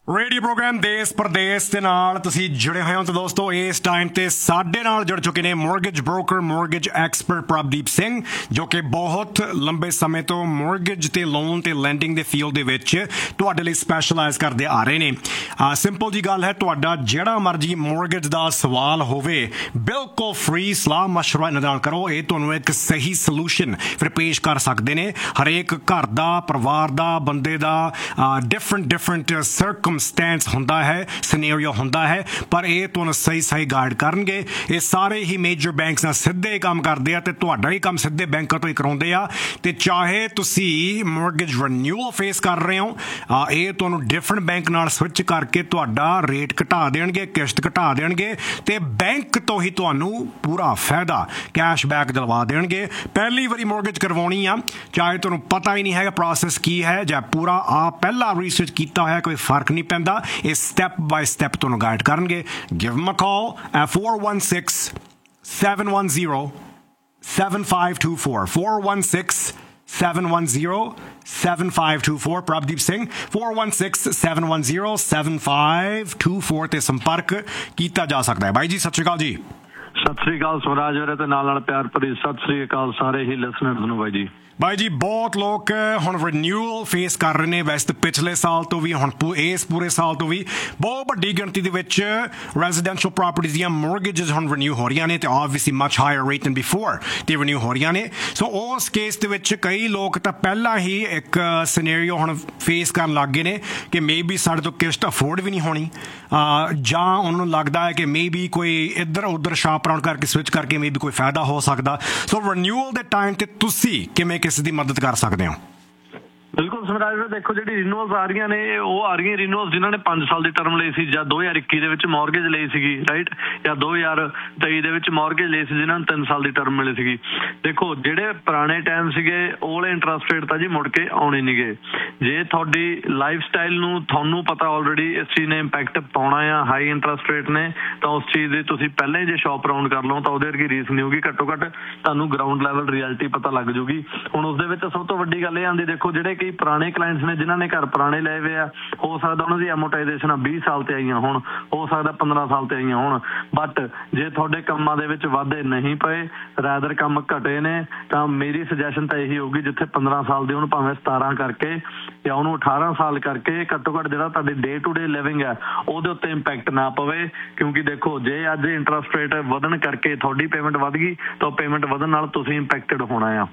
Radio programme देश प्रदेश के नाल तुसीं जुड़े हुए हो। तो दोस्तों इस टाइम ते साडे नाल जुड़ चुके ने mortgage broker mortgage expert Prabhdeep Singh, जो कि बहुत लंबे समय तो मॉर्गेज ते लोन ते लैंडिंग दे फील्ड दे विच तुहाडे लई स्पैशलाइज करदे आ रहे ने। सिंपल जी गल है, तुहाडा जिहड़ा मर्जी मॉर्गेज दा सवाल होवे बिल्कुल फ्री सलाह मशवरा इन्हां नाल करो, ये तुहानूं एक सही सलूशन फिर पेश कर सकदे ने। हरेक घर दा, परिवार दा, बंदे दा डिफरेंट सर्कमस्टेंस हुंदा है, सिनेरियो हुंदा है, पर ये तुहानूं सही सही गाइड करनगे। ये सारे ही मेजर बैंक्स नाल सिद्धे काम करदे आ ते तुहाडा ही काम सिद्धे बैंकां तो ही कराउंदे आ। ते चाहे तुसीं मॉर्गेज रिन्यूअल फेस कर रहे हो, ये तुहानूं डिफरेंट बैंक नाल स्विच करके तुहाडा रेट घटा देणगे, किश्त घटा देणगे ते बैंक तो ही तुहानूं पूरा फायदा कैशबैक दिलवा देणगे। पहली वारी मॉर्गेज करवाउणी आ, चाहे तुहानूं पता ही नहीं है प्रोसेस की है, जां पूरा आप पहला रिसर्च कीता होया, कोई फर्क नहीं पैंदा। ये स्टैप बाय स्टैप तुहानूं guide करनगे। Give them a call at 416-710-7524 416-710-7524 Prabhdeep Singh 416-710-7524 ते संपर्क किया जा सकता है। भाई जी सत श्री अकाल जी। सत श्री अकाल स्वराज वीरे ते नाल प्यार भरी सत श्री अकाल सारे ही लिसनर्स नूं। भाई जी बहुत लोग हुण रिन्यूअल फेस कर रहे हैं, वैसे तो पिछले साल तो भी हुण इस पूरे साल तो भी बहुत वड्डी गिणती दे विच रेजिडेंशियल प्रॉपर्टीज़ दीयां मॉर्गेजेस हुण रिन्यू हो रही ने, तो obviously much higher rate then before ते रिन्यू हो रही ने। सो उस केस दे विच कई लोग तो पहला ही एक सिनेरियो हुण फेस करन लग गए ने कि मे बी साडे तो किश्त अफोर्ड भी नहीं होनी, जां उन्होंने लगता है कि मे बी कोई इधर उधर शॉप अराउंड करके स्विच करके मे बी कोई फायदा हो सकता। सो रिन्यूअल दे टाइम ते तुसीं किवें किस दी मदद कर सकते हो? बिल्कुल स्वराज देखो जी रिन्यूअल्स आ रही ने, वो आ रही रिन्यूअल्स जिन्होंने 5 साल की टर्म ली सी या 2021 के मॉर्गेज ली सी राइट, या 2023 मॉर्गेज ली सी जिन्होंने 3 साल की टर्म मिली सी। देखो जेडे पुराने टाइम सीगे ओले इंटरस्ट रेट तो जी मुड़ के आने नहीं गए। जे थोड़ी लाइफ स्टाइल थानू पता ऑलरेडी इस चीज़ ने इंपैक्ट पाना आ, हाई इंटरस्ट रेट ने, तो उस चीज़ की तुसीं पहले ही जे शॉप राउंड कर लो तो वो वर्गी रीस नहीं होगी। घट्टो घट्ट तुहानू ग्राउंड लैवल रियलिटी पता लग जूगी। हुण उस दे विच सब तो वड्डी गल इह आंदी, देखो जेडे कई पुराने क्लाइंट्स ने जिन्होंने घर पुराने लए हुए आ, हो सकता उन्होंने एमोटाइजेशन 20 साल से आईयां होण, हो सकता 15 साल से आईयां होण, बट जे तुहाडे कामां दे विच वाधे नहीं पए, रैदर काम घटे ने, तो मेरी सजैशन तो यही होगी जिथे 15 साल दी उन्होंने भावें 17 करके या उन्होंने 18 साल करके घट्टो घट्ट जिहड़ा तुहाडी डे टू डे लिविंग है ਉਹਦੇ ਉੱਤੇ इंपैक्ट ना पवे। क्योंकि देखो जे अज इंटरस्ट रेट ਵਧਣ करके थोड़ी पेमेंट वध गई तो पेमेंट ਵਧਣ ਨਾਲ ਤੁਸੀਂ इंपैक्टेड होना आ।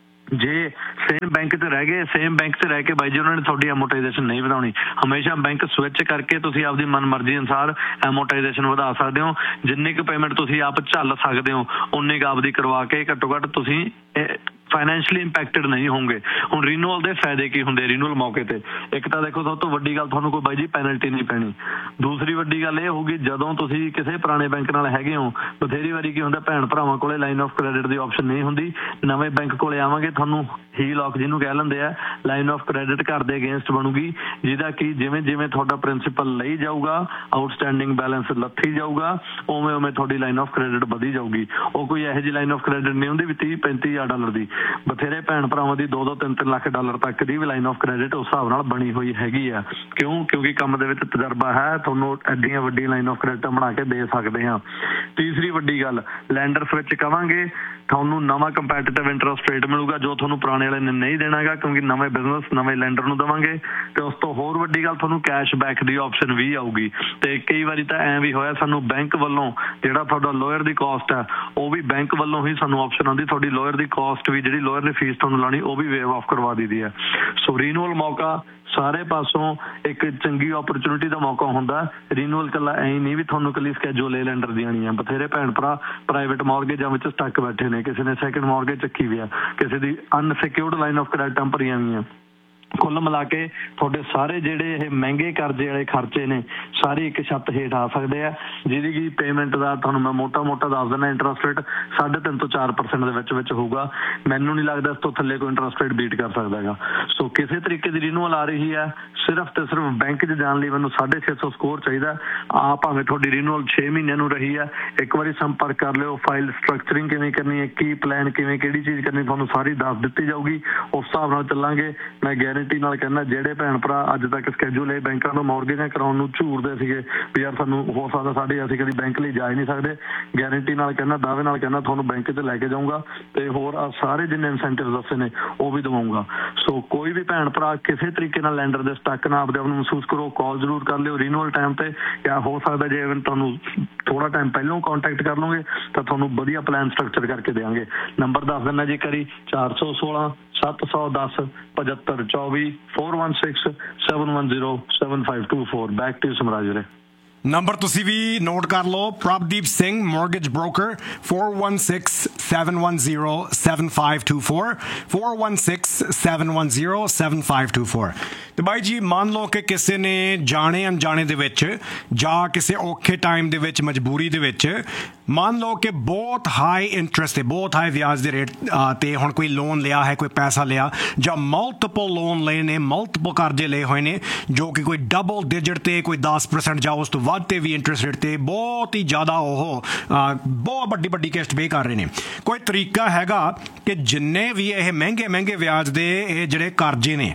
जे सेम बैंक च रह गए, सेम बैंक च रह के बाई जी उन्होंने थोड़ी एमोटाइजेशन नहीं ਵਧਾਉਣੀ, हमेशा बैंक स्विच करके तुसीं आपदी मन मर्जी अनुसार एमोटाइजेशन ਵਧਾ सकते हो। जिन्नी क पेमेंट तुसीं आप झल सकते हो उन्नी क आपदी करवा के घट्टो घट्ट तुसीं फाइनैंशियली इंपैक्टेड नहीं होंगे। हुण रिन्यूअल दे फायदे की हुंदे रिन्यूअल मौके ते, एक तो देखो सब तो वड्डी गल तुहानूं कोई बाई जी पेनल्टी नहीं पैनी। दूसरी वड्डी गल ये होगी जदों तुसीं किसी पुराने बैंक नाल हैगे हो, बथेरी वारी की हुंदा भैण भरावां कोले line of credit the option नहीं हुंदी। नवें बैंक कोले आवांगे तुहानूं ही लॉक जिन्हों कह लेंदे आ लाइन ऑफ क्रेडिट घर दे अगेंस्ट बनूगी, जिहदा कि जिवें जिवें तुहाडा प्रिंसीपल लई जाऊगा, आउटस्टैंडिंग बैलेंस लथी जाऊगा, उवें उवें तुहाडी लाइन ऑफ क्रेडिट वधी जाऊगी। वो कोई इहो जी लाइन ऑफ क्रेडिट नहीं हुंदी भी 30-35,000 दी, बथेरे भैन भरावां दी 2-2 3-3 लाख डॉलर तक दी भी लाइन ऑफ क्रेडिट उस हिसाब नाल बनी हुई हैगी आ। क्यों? क्योंकि काम दे विच तजर्बा है, तुहानूं एड्डियां वड्डियां लाइन ऑफ क्रेडिट बना के दे सकदे हां। तीसरी वड्डी गल लैंडर्स विच कहांगे तुहानूं नवां कंपैटिटिव इंटरस्ट रेट मिलूगा जो तुहानूं पुराने वाले ने नहीं देना गा, क्योंकि नवें बिजनेस नवें लैंडर नूं देवांगे। ते उस तो होर वड्डी गल तुहानूं कैशबैक दी ऑप्शन भी आऊगी। ते कई वारी तां ऐ भी होया सानूं बैंक वल्लों जिहड़ा तुहाडा लॉयर दी कॉस्ट है वो भी बैंक वल्लों ही सानूं ऑप्शन आउंदी, तुहाडी लॉयर दी कॉस्ट भी जिहड़ी लॉयर ने फीस तुहानूं लाणी वो भी वेव ऑफ करवा दी है। सो रिन्यूअल मौका सारे पासों एक चंगी अपॉर्चुनिटी का मौका होंदा। रिन्यूअल कला ऐ नहीं भी तुहानूं कली स्कैजूल ए लैंडर दी आनी है। बथेरे भैन भरा प्राइवेट मॉर्गेजां विच स्टक बैठे ने, किसी ने सैकेंड मॉर्गेज चक्की हुई है, किसी दी अनसिक्योर्ड लाइन ऑफ क्रेडिट भरीआं हुई। कुल मिला के तुहाडे सारे जिहड़े महंगे करजे वाले खर्चे ने सारे एक छत हेठ आ सकते हैं, जिहदी की पेमेंट का तुहानूं मैं मोटा मोटा दस दिना इंटरस्ट रेट 3.5 ਤੋਂ 4% ਦੇ ਵਿੱਚ होगा। मैनूं नहीं लगता इस तो थल्ले कोई इंटरस्ट रेट बीट कर सकता है। सो किसी तरीके की रिन्यूअल आ रही है, सिर्फ तो सिर्फ बैंक च जाण लई मैनूं 650 स्कोर चाहिए। आप भावें तुहाडी रिन्यूअल 6 महीनों नूं रही है, एक बार संपर्क कर लिओ। फाइल स्ट्रक्चरिंग किवें करनी है, की प्लान किवें किहड़ी चीज़ करनी, तुहानूं सारी दस दित्ती जाऊगी। उस हिसाब नाल चलांगे। मैं ਗਾਰੰਟੀ ਨਾਲ ਕਹਿੰਦਾ ਜਿਹੜੇ ਭੈਣ ਭਰਾ ਅੱਜ ਤੱਕ ਸਕੈਜੂਲ ਇਹ ਬੈਂਕਾਂ ਤੋਂ ਮੌਰਗੇਜਾਂ ਕਰਾਉਣ ਨੂੰ ਝੂਰਦੇ ਸੀਗੇ ਵੀ ਯਾਰ ਸਾਨੂੰ ਹੋ ਸਕਦਾ ਸਾਡੇ ਅਸੀਂ ਕਦੀ ਬੈਂਕ ਲਈ ਜਾ ਹੀ ਨਹੀਂ ਸਕਦੇ, ਗਾਰੰਟੀ ਨਾਲ ਕਹਿੰਦਾ, ਦਾਅਵੇ ਨਾਲ ਕਹਿੰਦਾ ਤੁਹਾਨੂੰ ਬੈਂਕ 'ਚ ਲੈ ਕੇ ਜਾਊਂਗਾ ਤੇ ਹੋਰ ਸਾਰੇ ਜਿੰਨੇ ਇਨਸੈਂਟਿਵ ਦੱਸੇ ਨੇ ਉਹ ਵੀ ਦਵਾਊਂਗਾ। ਸੋ ਕੋਈ ਵੀ ਭੈਣ ਭਰਾ ਕਿਸੇ ਤਰੀਕੇ ਨਾਲ ਲੈਂਡਰ ਦੇ ਸਟੱਕ ਨਾ ਆਪਦੇ ਆਪ ਨੂੰ ਮਹਿਸੂਸ ਕਰੋ, ਕਾਲ ਜ਼ਰੂਰ ਕਰ ਲਿਓ ਰੀਨਿਊਅਲ ਟਾਈਮ ਤੇ, ਜਾਂ ਹੋ ਸਕਦਾ ਜੇ ਤੁਹਾਨੂੰ ਥੋੜਾ ਟਾਈਮ ਪਹਿਲਾਂ ਕੰਟੈਕਟ ਕਰ ਲਓਗੇ ਤਾਂ ਤੁਹਾਨੂੰ ਵਧੀਆ ਪਲਾਨ ਸਟਰਕਚਰ ਕਰਕੇ ਦੇਵਾਂਗੇ। ਨੰਬਰ ਦੱਸ ਦਿੰਦਾ ਜੀ ਕਰੀ 416 710 7524 416 710 7524। ਬੈਕ ਟੂ ਸਮਰਾਜ ਵੀਰੇ। ਨੰਬਰ ਤੁਸੀਂ ਵੀ ਨੋਟ ਕਰ ਲਓ, ਪ੍ਰਭਦੀਪ ਸਿੰਘ ਮੌਰਗੇਜ ਬ੍ਰੋਕਰ 4167107524 4167107524। ਤੇ ਬਾਈ ਜੀ ਮੰਨ ਲਓ ਕਿ ਕਿਸੇ ਨੇ ਜਾਣੇ ਅਣਜਾਣੇ ਦੇ ਵਿੱਚ ਜਾਂ ਕਿਸੇ ਔਖੇ ਟਾਈਮ ਦੇ ਵਿੱਚ ਮਜਬੂਰੀ ਦੇ ਵਿੱਚ ਮੰਨ ਲਓ ਕਿ ਬਹੁਤ ਹਾਈ ਇੰਟਰਸਟ ਹੈ, ਬਹੁਤ ਹਾਈ ਵਿਆਜ ਦੇ ਰੇਟ ਤੇ ਹੁਣ ਕੋਈ ਲੋਨ ਲਿਆ ਹੈ, ਕੋਈ ਪੈਸਾ ਲਿਆ ਜਾਂ ਮਲਟੀਪਲ ਲੋਨ ਲਏ ਨੇ, ਮਲਟੀਪਲ ਕਰਜ਼ੇ ਲਏ ਹੋਏ ਨੇ ਜੋ ਕਿ ਕੋਈ ਡਬਲ ਡਿਜਿਟ ਤੇ ਕੋਈ 10% ਜਾਂ ਉਸ ਤੋਂ ਵੱਧ ਤੇ ਵੀ ਇੰਟਰਸਟ ਰੇਟ ਤੇ ਬਹੁਤ ਹੀ ਜ਼ਿਆਦਾ ਉਹ ਬਹੁਤ ਵੱਡੀ ਕਿਸ਼ਤ ਪੇ ਕਰ ਰਹੇ ਨੇ। ਕੋਈ ਤਰੀਕਾ ਹੈਗਾ ਕਿ ਜਿੰਨੇ ਵੀ ਇਹ ਮਹਿੰਗੇ ਵਿਆਜ ਦੇ ਇਹ ਜਿਹੜੇ ਕਰਜ਼ੇ ਨੇ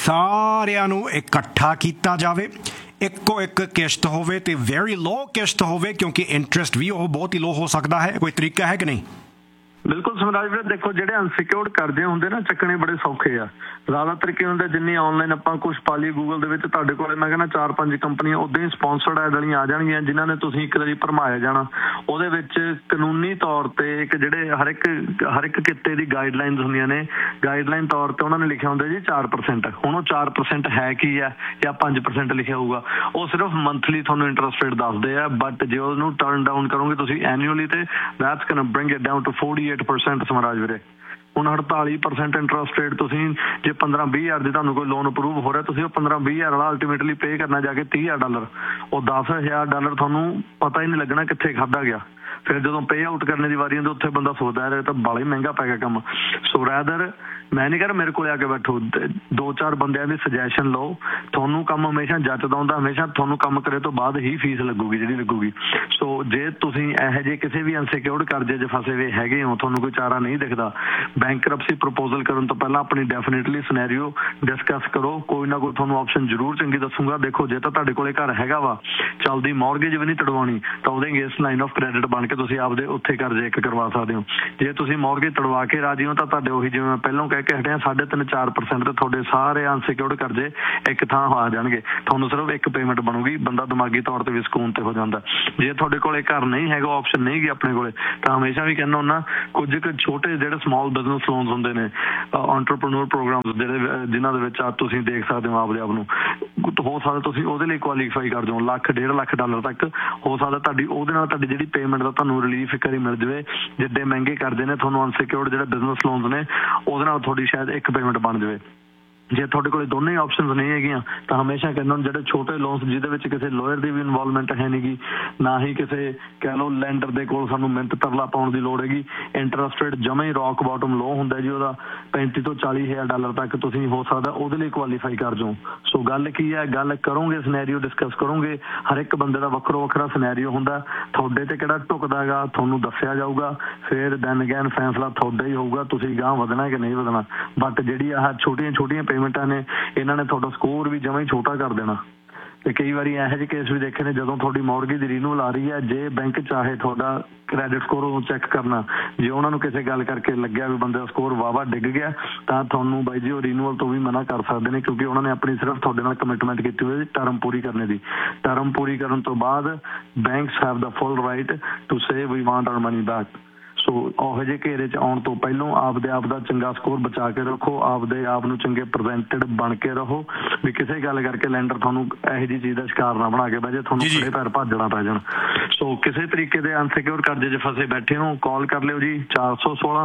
ਸਾਰਿਆਂ ਨੂੰ ਇਕੱਠਾ ਕੀਤਾ ਜਾਵੇ, ਇੱਕੋ ਇੱਕ ਕਿਸ਼ਤ ਹੋਵੇ ਤੇ ਵੈਰੀ ਲੋ ਕਿਸ਼ਤ ਹੋਵੇ, ਕਿਉਂਕਿ ਇੰਟਰਸਟ ਵੀ ਉਹ ਬਹੁਤ ਹੀ ਲੋ ਹੋ ਸਕਦਾ ਹੈ। ਕੋਈ ਤਰੀਕਾ ਹੈ ਕਿ ਨਹੀਂ? ਬਿਲਕੁਲ ਸਮਰਾਜ ਵੀਰ, ਦੇਖੋ ਜਿਹੜੇ ਅਨਸਿਕਿਉਰਡ ਕਰਜ਼ੇ ਹੁੰਦੇ ਨਾ ਚੱਕਣੇ ਬੜੇ ਸੌਖੇ ਆ। ਜ਼ਿਆਦਾਤਰ ਕੀ ਹੁੰਦਾ ਜਿੰਨੀ ਆਨਲਾਈਨ ਆਪਾਂ ਕੁਛ ਪਾ ਲਈ ਗੂਗਲ ਦੇ ਵਿੱਚ ਤੁਹਾਡੇ ਕੋਲੇ ਮੈਂ ਕਹਿੰਦਾ 4-5 ਕੰਪਨੀਆਂ ਉਦਾਂ ਹੀ ਸਪਾਂਸਰਡ ਐਡ ਵਾਲੀਆਂ ਆ ਜਾਣਗੀਆਂ ਜਿਨ੍ਹਾਂ ਨੇ ਤੁਸੀਂ ਇੱਕ ਵਾਰੀ ਭਰਮਾਇਆ ਜਾਣਾ। ਉਹਦੇ ਵਿੱਚ ਕਾਨੂੰਨੀ ਤੌਰ ਤੇ ਇੱਕ ਜਿਹੜੇ ਹਰ ਇੱਕ ਕਿੱਤੇ ਦੀ ਗਾਈਡਲਾਈਨਸ ਹੁੰਦੀਆਂ ਨੇ, ਗਾਈਡਲਾਈਨ ਤੌਰ ਤੇ ਉਹਨਾਂ ਨੇ ਲਿਖਿਆ ਹੁੰਦਾ ਜੀ 4%। ਹੁਣ ਉਹ 4% ਹੈ ਕੀ ਹੈ ਜਾਂ 5% ਲਿਖਿਆ ਹੋਊਗਾ, ਉਹ ਸਿਰਫ ਮੰਥਲੀ ਤੁਹਾਨੂੰ ਇੰਟਰਸਟ ਰੇਟ ਦੱਸਦੇ ਆ। ਬਟ ਜੇ ਉਹਨੂੰ ਟਰਨ ਡਾਊਨ ਕਰੋਗੇ ਤੁਸੀਂ ਐਨੂਅਲੀ ਤੇ that's going to bring it down to 48% ਸਮਰਾਜ ਵੀਰੇ। ਹੁਣ 48% ਇੰਟਰਸਟ ਰੇਟ ਤੁਸੀਂ ਜੇ 15-20 ਹਜ਼ਾਰ ਦੀ ਤੁਹਾਨੂੰ ਕੋਈ ਲੋਨ ਅਪਰੂਵ ਹੋ ਰਿਹਾ, ਤੁਸੀਂ ਉਹ 15-20 ਹਜ਼ਾਰ ਵਾਲਾ ਅਲਟੀਮੇਟਲੀ ਪੇ ਕਰਨਾ ਜਾ ਕੇ $30,000। ਉਹ $10,000 ਤੁਹਾਨੂੰ ਪਤਾ ਹੀ ਨਹੀਂ ਲੱਗਣਾ ਕਿੱਥੇ ਖਾਧਾ ਗਿਆ। ਫਿਰ ਜਦੋਂ ਪੇ ਆਊਟ ਕਰਨੇ ਦੀ ਵਾਰੀ ਆਉਂਦੀ ਉੱਥੇ ਬੰਦਾ ਸੋਚਦਾ ਹੈ ਤਾਂ ਬਾਲਾ ਹੀ ਮਹਿੰਗਾ ਪੈ ਗਿਆ ਕੰਮ। ਸੋ ਰੈਦਰ ਮੈਂ ਨਹੀਂ ਕਹਿੰਦਾ ਮੇਰੇ ਕੋਲ ਆ ਕੇ ਬੈਠੋ, 2-4 ਬੰਦਿਆਂ ਦੀ ਸੁਜੈਸ਼ਨ ਲਓ, ਤੁਹਾਨੂੰ ਕੰਮ ਹਮੇਸ਼ਾ ਜੱਚਦਾ ਹੁੰਦਾ, ਹਮੇਸ਼ਾ ਤੁਹਾਨੂੰ ਕੰਮ ਕਰੇ ਤੋਂ ਬਾਅਦ ਹੀ ਫੀਸ ਲੱਗੂਗੀ ਜਿਹੜੀ ਲੱਗੂਗੀ। ਸੋ ਜੇ ਤੁਸੀਂ ਇਹੋ ਜਿਹੇ ਕਿਸੇ ਵੀ ਅਨਸਿਕਿਉਰਡ ਕਰਜ਼ੇ 'ਚ ਫਸੇ ਹੋਏ ਹੈਗੇ ਹੋ, ਤੁਹਾਨੂੰ ਕੋਈ ਚਾਰਾ ਨਹੀਂ ਦਿਖਦਾ, ਬੈਂਕਰਪਸੀ ਪ੍ਰਪੋਜ਼ਲ ਕਰਨ ਤੋਂ ਪਹਿਲਾਂ ਆਪਣੀ ਡੈਫੀਨੇਟਲੀ ਸਿਨੈਰੀਓ ਡਿਸਕਸ ਕਰੋ। ਕੋਈ ਨਾ ਕੋਈ ਤੁਹਾਨੂੰ ਆਪਸ਼ਨ ਜ਼ਰੂਰ ਚੰਗੀ ਦੱਸੂਗਾ। ਦੇਖੋ ਜੇ ਤਾਂ ਤੁਹਾਡੇ ਕੋਲੇ ਘਰ ਹੈਗਾ ਵਾ, ਚੱਲਦੀ ਮੌਰਗੇਜ ਵੀ ਨਹੀਂ ਤੜਵਾਉਣੀ, ਤਾਂ ਉਹਦੇ ਅਗੇਂਸਟ ਲਾਈਨ ਆਫ ਕ੍ਰੈਡਿਟ ਬਣ ਕੇ ਤੁਸੀਂ ਆਪਦੇ ਉੱਥੇ ਕਰਜ਼ੇ ਇੱਕ ਕਰਵਾ ਸਕਦੇ ਹੋ। ਜੇ ਤੁਸੀਂ ਮੌਰਗੇਜ ਤੜਵਾ ਕੇ ਰਾਜੀ ਹੋ ਤਾਂ ਤੁਹਾਡੇ ਉਹੀ ਜਿਵੇਂ ਮੈਂ ਪਹਿਲਾਂ ਕਹਿ ਕੇ ਹਟਿਆ 3.5-4% ਤੇ ਤੁਹਾਡੇ ਸਾਰੇ ਅਨਸਿਕਿਉਰਡ ਕਰਜ਼ੇ ਇੱਕ ਥਾਂ ਆ ਜਾਣਗੇ। ਤੁਹਾਨੂੰ ਸਿਰਫ ਇੱਕ ਪੇਮੈਂਟ ਬਣੂਗੀ, ਬੰਦਾ ਦਿਮਾਗੀ ਤੌਰ ਤੇ ਵੀ ਸਕੂਨ ਤੇ ਹੋ ਜਾਂਦਾ। ਜੇ ਤੁਹਾਡੇ ਕੋਲੇ ਘਰ ਨਹੀਂ ਹੈਗਾ, ਆਪਸ਼ਨ ਨਹੀਂ ਗੀ ਆਪਣੇ ਕੋਲੇ, ਤਾਂ ਹਮੇਸ਼ਾ ਵੀ ਕਹਿੰਦਾ ਹੁੰਦਾ ਕੁਝ ਕੁ ਛੋਟੇ ਜਿਹੜੇ ਸਮਾਲ ਬਿਜ਼ਨਸ ਲੋਨਸ ਹੁੰਦੇ ਨੇ, ਐਂਟਰਪ੍ਰੈਨਿਓਰ ਪ੍ਰੋਗਰਾਮਸ ਜਿਹੜੇ ਜਿਨ੍ਹਾਂ ਦੇ ਵਿੱਚ ਤੁਸੀਂ ਦੇਖ ਸਕਦੇ ਹੋ ਆਪਦੇ ਆਪ ਨੂੰ, ਹੋ ਸਕਦਾ ਤੁਸੀਂ ਉਹਦੇ ਲਈ ਕੁਆਲੀਫਾਈ ਕਰ ਜਾਓ। $1.5 ਲੱਖ ਤੱਕ ਹੋ ਸਕਦਾ ਤੁਹਾਡੀ ਉਹਦੇ ਨਾਲ ਤੁਹਾਡੀ ਜਿਹੜੀ ਪੇਮੈਂਟ ਦਾ ਤੁਹਾਨੂੰ ਰਿਲੀਫ ਇੱਕ ਵਾਰੀ ਮਿਲ ਜਾਵੇ। ਜਿੱਡੇ ਮਹਿੰਗੇ ਕਰਦੇ ਨੇ ਤੁਹਾਨੂੰ ਅਨਸਿਕਿਉਰਡ ਜਿਹੜੇ ਬਿਜ਼ਨਸ ਲੋਨਸ ਨੇ ਉਹਦੇ ਨਾਲ ਤੁਹਾਡੀ ਸ਼ਾਇਦ ਇੱਕ ਪੇਮੈਂਟ ਬਣ ਜਾਵੇ। ਜੇ ਤੁਹਾਡੇ ਕੋਲ ਦੋਨੇ ਆਪਸ਼ਨਸ ਨਹੀਂ ਹੈਗੀਆਂ ਤਾਂ ਹਮੇਸ਼ਾ ਕਹਿੰਦਾ ਜਿਹੜੇ ਛੋਟੇ ਲੋਨਸ ਜਿਹਦੇ ਵਿੱਚ ਕਿਸੇ ਲੋਅਰ ਦੀ ਵੀ ਇਨਵੋਲਵਮੈਂਟ ਹੈ ਨਹੀਂ ਗੀ, ਨਾ ਹੀ ਕਿਸੇ ਕਹਿ ਲਓ ਲੈਂਡਰ ਦੇ ਕੋਲ ਸਾਨੂੰ ਮਿਹਨਤ ਤਰਲਾ ਪਾਉਣ ਦੀ ਲੋੜ ਹੈਗੀ, ਇੰਟਰਸਟ ਰੇਟ ਜਮਾਂ ਹੀ ਰੌਕ ਬਾਟਮ ਲੋ ਹੁੰਦਾ ਜੀ ਉਹਦਾ, $35,000 ਤੋਂ $40,000 ਤੱਕ ਤੁਸੀਂ ਹੋ ਸਕਦਾ ਉਹਦੇ ਲਈ ਕੁਆਲੀਫਾਈ ਕਰ ਜਾਓ। ਸੋ ਗੱਲ ਕੀ ਹੈ, ਗੱਲ ਕਰੋਗੇ, ਸਿਨੈਰੀਓ ਡਿਸਕਸ ਕਰੋਗੇ। ਹਰ ਇੱਕ ਬੰਦੇ ਦਾ ਵੱਖਰਾ ਸਿਨੈਰੀਓ ਹੁੰਦਾ, ਤੁਹਾਡੇ ਤੇ ਕਿਹੜਾ ਢੁਕਦਾ ਹੈਗਾ ਤੁਹਾਨੂੰ ਦੱਸਿਆ ਜਾਊਗਾ, ਫਿਰ ਦੈਨ ਅਗੇਨ ਫੈਸਲਾ ਤੁਹਾਡਾ ਹੀ ਹੋਊਗਾ ਤੁਸੀਂ ਗਾਂਹ ਵਧਣਾ ਕਿ ਨਹੀਂ ਵਧਣਾ। ਬਟ ਜਿਹੜੀ ਆਹ ਛੋਟੀਆਂ ਪੇਮੈਂਟਾਂ ਨੇ ਇਹਨਾਂ ਨੇ ਤੁਹਾਡਾ ਸਕੋਰ ਵੀ ਜਮਾਂ ਹੀ ਛੋਟਾ ਕਰ ਦੇਣਾ। ਤੇ ਕਈ ਵਾਰੀ ਇਹੋ ਜਿਹੇ ਕੇਸ ਵੀ ਦੇਖੇ ਨੇ ਜਦੋਂ ਤੁਹਾਡੀ ਮੌਰਗੇਜ ਦੀ ਰੀਨਿਊਅਲ ਆ ਰਹੀ ਹੈ, ਜੇ ਬੈਂਕ ਚਾਹੇ ਤੁਹਾਡਾ ਕ੍ਰੈਡਿਟ ਸਕੋਰ ਉਹ ਚੈੱਕ ਕਰਨਾ, ਜੇ ਉਹਨਾਂ ਨੂੰ ਕਿਸੇ ਗੱਲ ਕਰਕੇ ਲੱਗਿਆ ਵੀ ਬੰਦੇ ਦਾ ਸਕੋਰ ਵਾਵਾ ਡਿੱਗ ਗਿਆ ਤਾਂ ਤੁਹਾਨੂੰ ਬਾਈ ਜੀ ਉਹ ਰੀਨਿਊਅਲ ਤੋਂ ਵੀ ਮਨਾ ਕਰ ਸਕਦੇ ਨੇ, ਕਿਉਂਕਿ ਉਹਨਾਂ ਨੇ ਆਪਣੀ ਸਿਰਫ ਤੁਹਾਡੇ ਨਾਲ ਕਮਿਟਮੈਂਟ ਕੀਤੀ ਹੋਈ ਟਰਮ ਪੂਰੀ ਕਰਨੇ ਦੀ। ਟਰਮ ਪੂਰੀ ਕਰਨ ਤੋਂ ਬਾਅਦ banks have the full right to say we want hour money back. ਸੋ ਉਹੋ ਜਿਹੇ ਘੇਰੇ 'ਚ ਆਉਣ ਤੋਂ ਪਹਿਲਾਂ ਆਪਦੇ ਆਪ ਦਾ ਚੰਗਾ ਸਕੋਰ ਬਚਾ ਕੇ ਰੱਖੋ, ਆਪਦੇ ਆਪ ਨੂੰ ਚੰਗੇ ਪ੍ਰੈਜ਼ੈਂਟਡ ਬਣ ਕੇ ਰਹੋ ਵੀ ਕਿਸੇ ਗੱਲ ਕਰਕੇ ਲੈਂਡਰ ਤੁਹਾਨੂੰ ਇਹੋ ਜਿਹੀ ਚੀਜ਼ ਦਾ ਸ਼ਿਕਾਰ ਨਾ ਬਣਾ ਕੇ ਬਹਿ ਜੇ, ਤੁਹਾਨੂੰ ਖੜੇ ਪੈਰ ਭੱਜਣਾ ਪੈ ਜਾਣ। ਸੋ ਕਿਸੇ ਤਰੀਕੇ ਦੇ ਅਨਸਿਕਿਉਰ ਕਰਜ਼ੇ 'ਚ ਫਸੇ ਬੈਠੇ ਹੋ, ਕਾਲ ਕਰ ਲਿਓ ਜੀ 416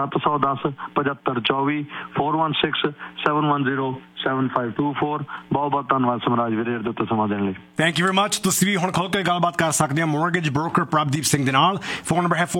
710 7524 416 710 7524। ਬਹੁਤ ਧੰਨਵਾਦ ਸਮਰਾਜ ਵੀਰੇ ਦੇ ਉੱਤੇ ਸਮਾਂ ਦੇਣ ਲਈ। Thank you very much. ਤੁਸੀਂ ਵੀ ਹੁਣ ਖੁੱਲ੍ਹ ਕੇ ਗੱਲਬਾਤ ਕਰ ਸਕਦੇ ਹੋ ਮੌਰਗੇਜ ਬ੍ਰੋਕਰ ਪ੍ਰਭਦੀਪ ਸਿੰਘ ਦੇ ਨਾਲ। ਫੋਨ ਨੰਬਰ ਹੈ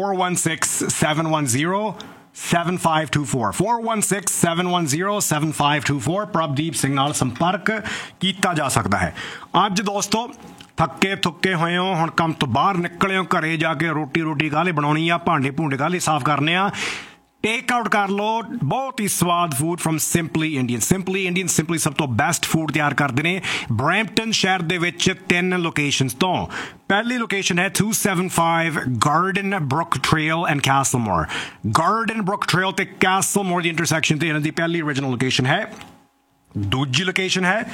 416710 7524 416710 7524। ਪ੍ਰਭਦੀਪ ਸਿੰਘ ਨਾਲ ਸੰਪਰਕ ਕੀਤਾ ਜਾ ਸਕਦਾ ਹੈ। ਅੱਜ ਦੋਸਤੋ ਥੱਕੇ ਥੁੱਕੇ ਹੋਏ ਹੋ, ਹੁਣ ਕੰਮ ਤੋਂ ਬਾਹਰ ਨਿਕਲੇ ਹੋ, ਘਰੇ ਜਾ ਕੇ ਰੋਟੀ ਕਾਹਲੇ ਬਣਾਉਣੀ ਆ, ਭਾਂਡੇ ਭੂੰਡੇ ਕਾਹਲੇ ਸਾਫ਼ ਕਰਨੇ ਆ, ਟੇਕ ਆਊਟ ਕਰ ਲਓ ਬਹੁਤ ਹੀ ਸਵਾਦ food firm simply Indian simply ਸਭ ਤੋਂ ਬੈਸਟ ਫੂਡ ਤਿਆਰ ਕਰਦੇ ਨੇ ਬਰੈਂਪਟਨ ਸ਼ਹਿਰ ਦੇ ਵਿੱਚ 3 ਲੋਕੇਸ਼ਨਸ ਤੋਂ ਪਹਿਲੀ ਲੋਕੇਸ਼ਨ ਹੈ 275 garden Brook trail and ਕੈਸਲਮੋਰ garden Brook trail ਤੇ ਕੈਸਲਮੋਰ ਦੀ ਇੰਟਰਸੈਕਸ਼ਨ ਤੇ ਇਹਨਾਂ ਦੀ ਪਹਿਲੀ ਓਰੀਜਨਲ ਲੋਕੇਸ਼ਨ ਹੈ ਦੂਜੀ ਲੋਕੇਸ਼ਨ ਹੈ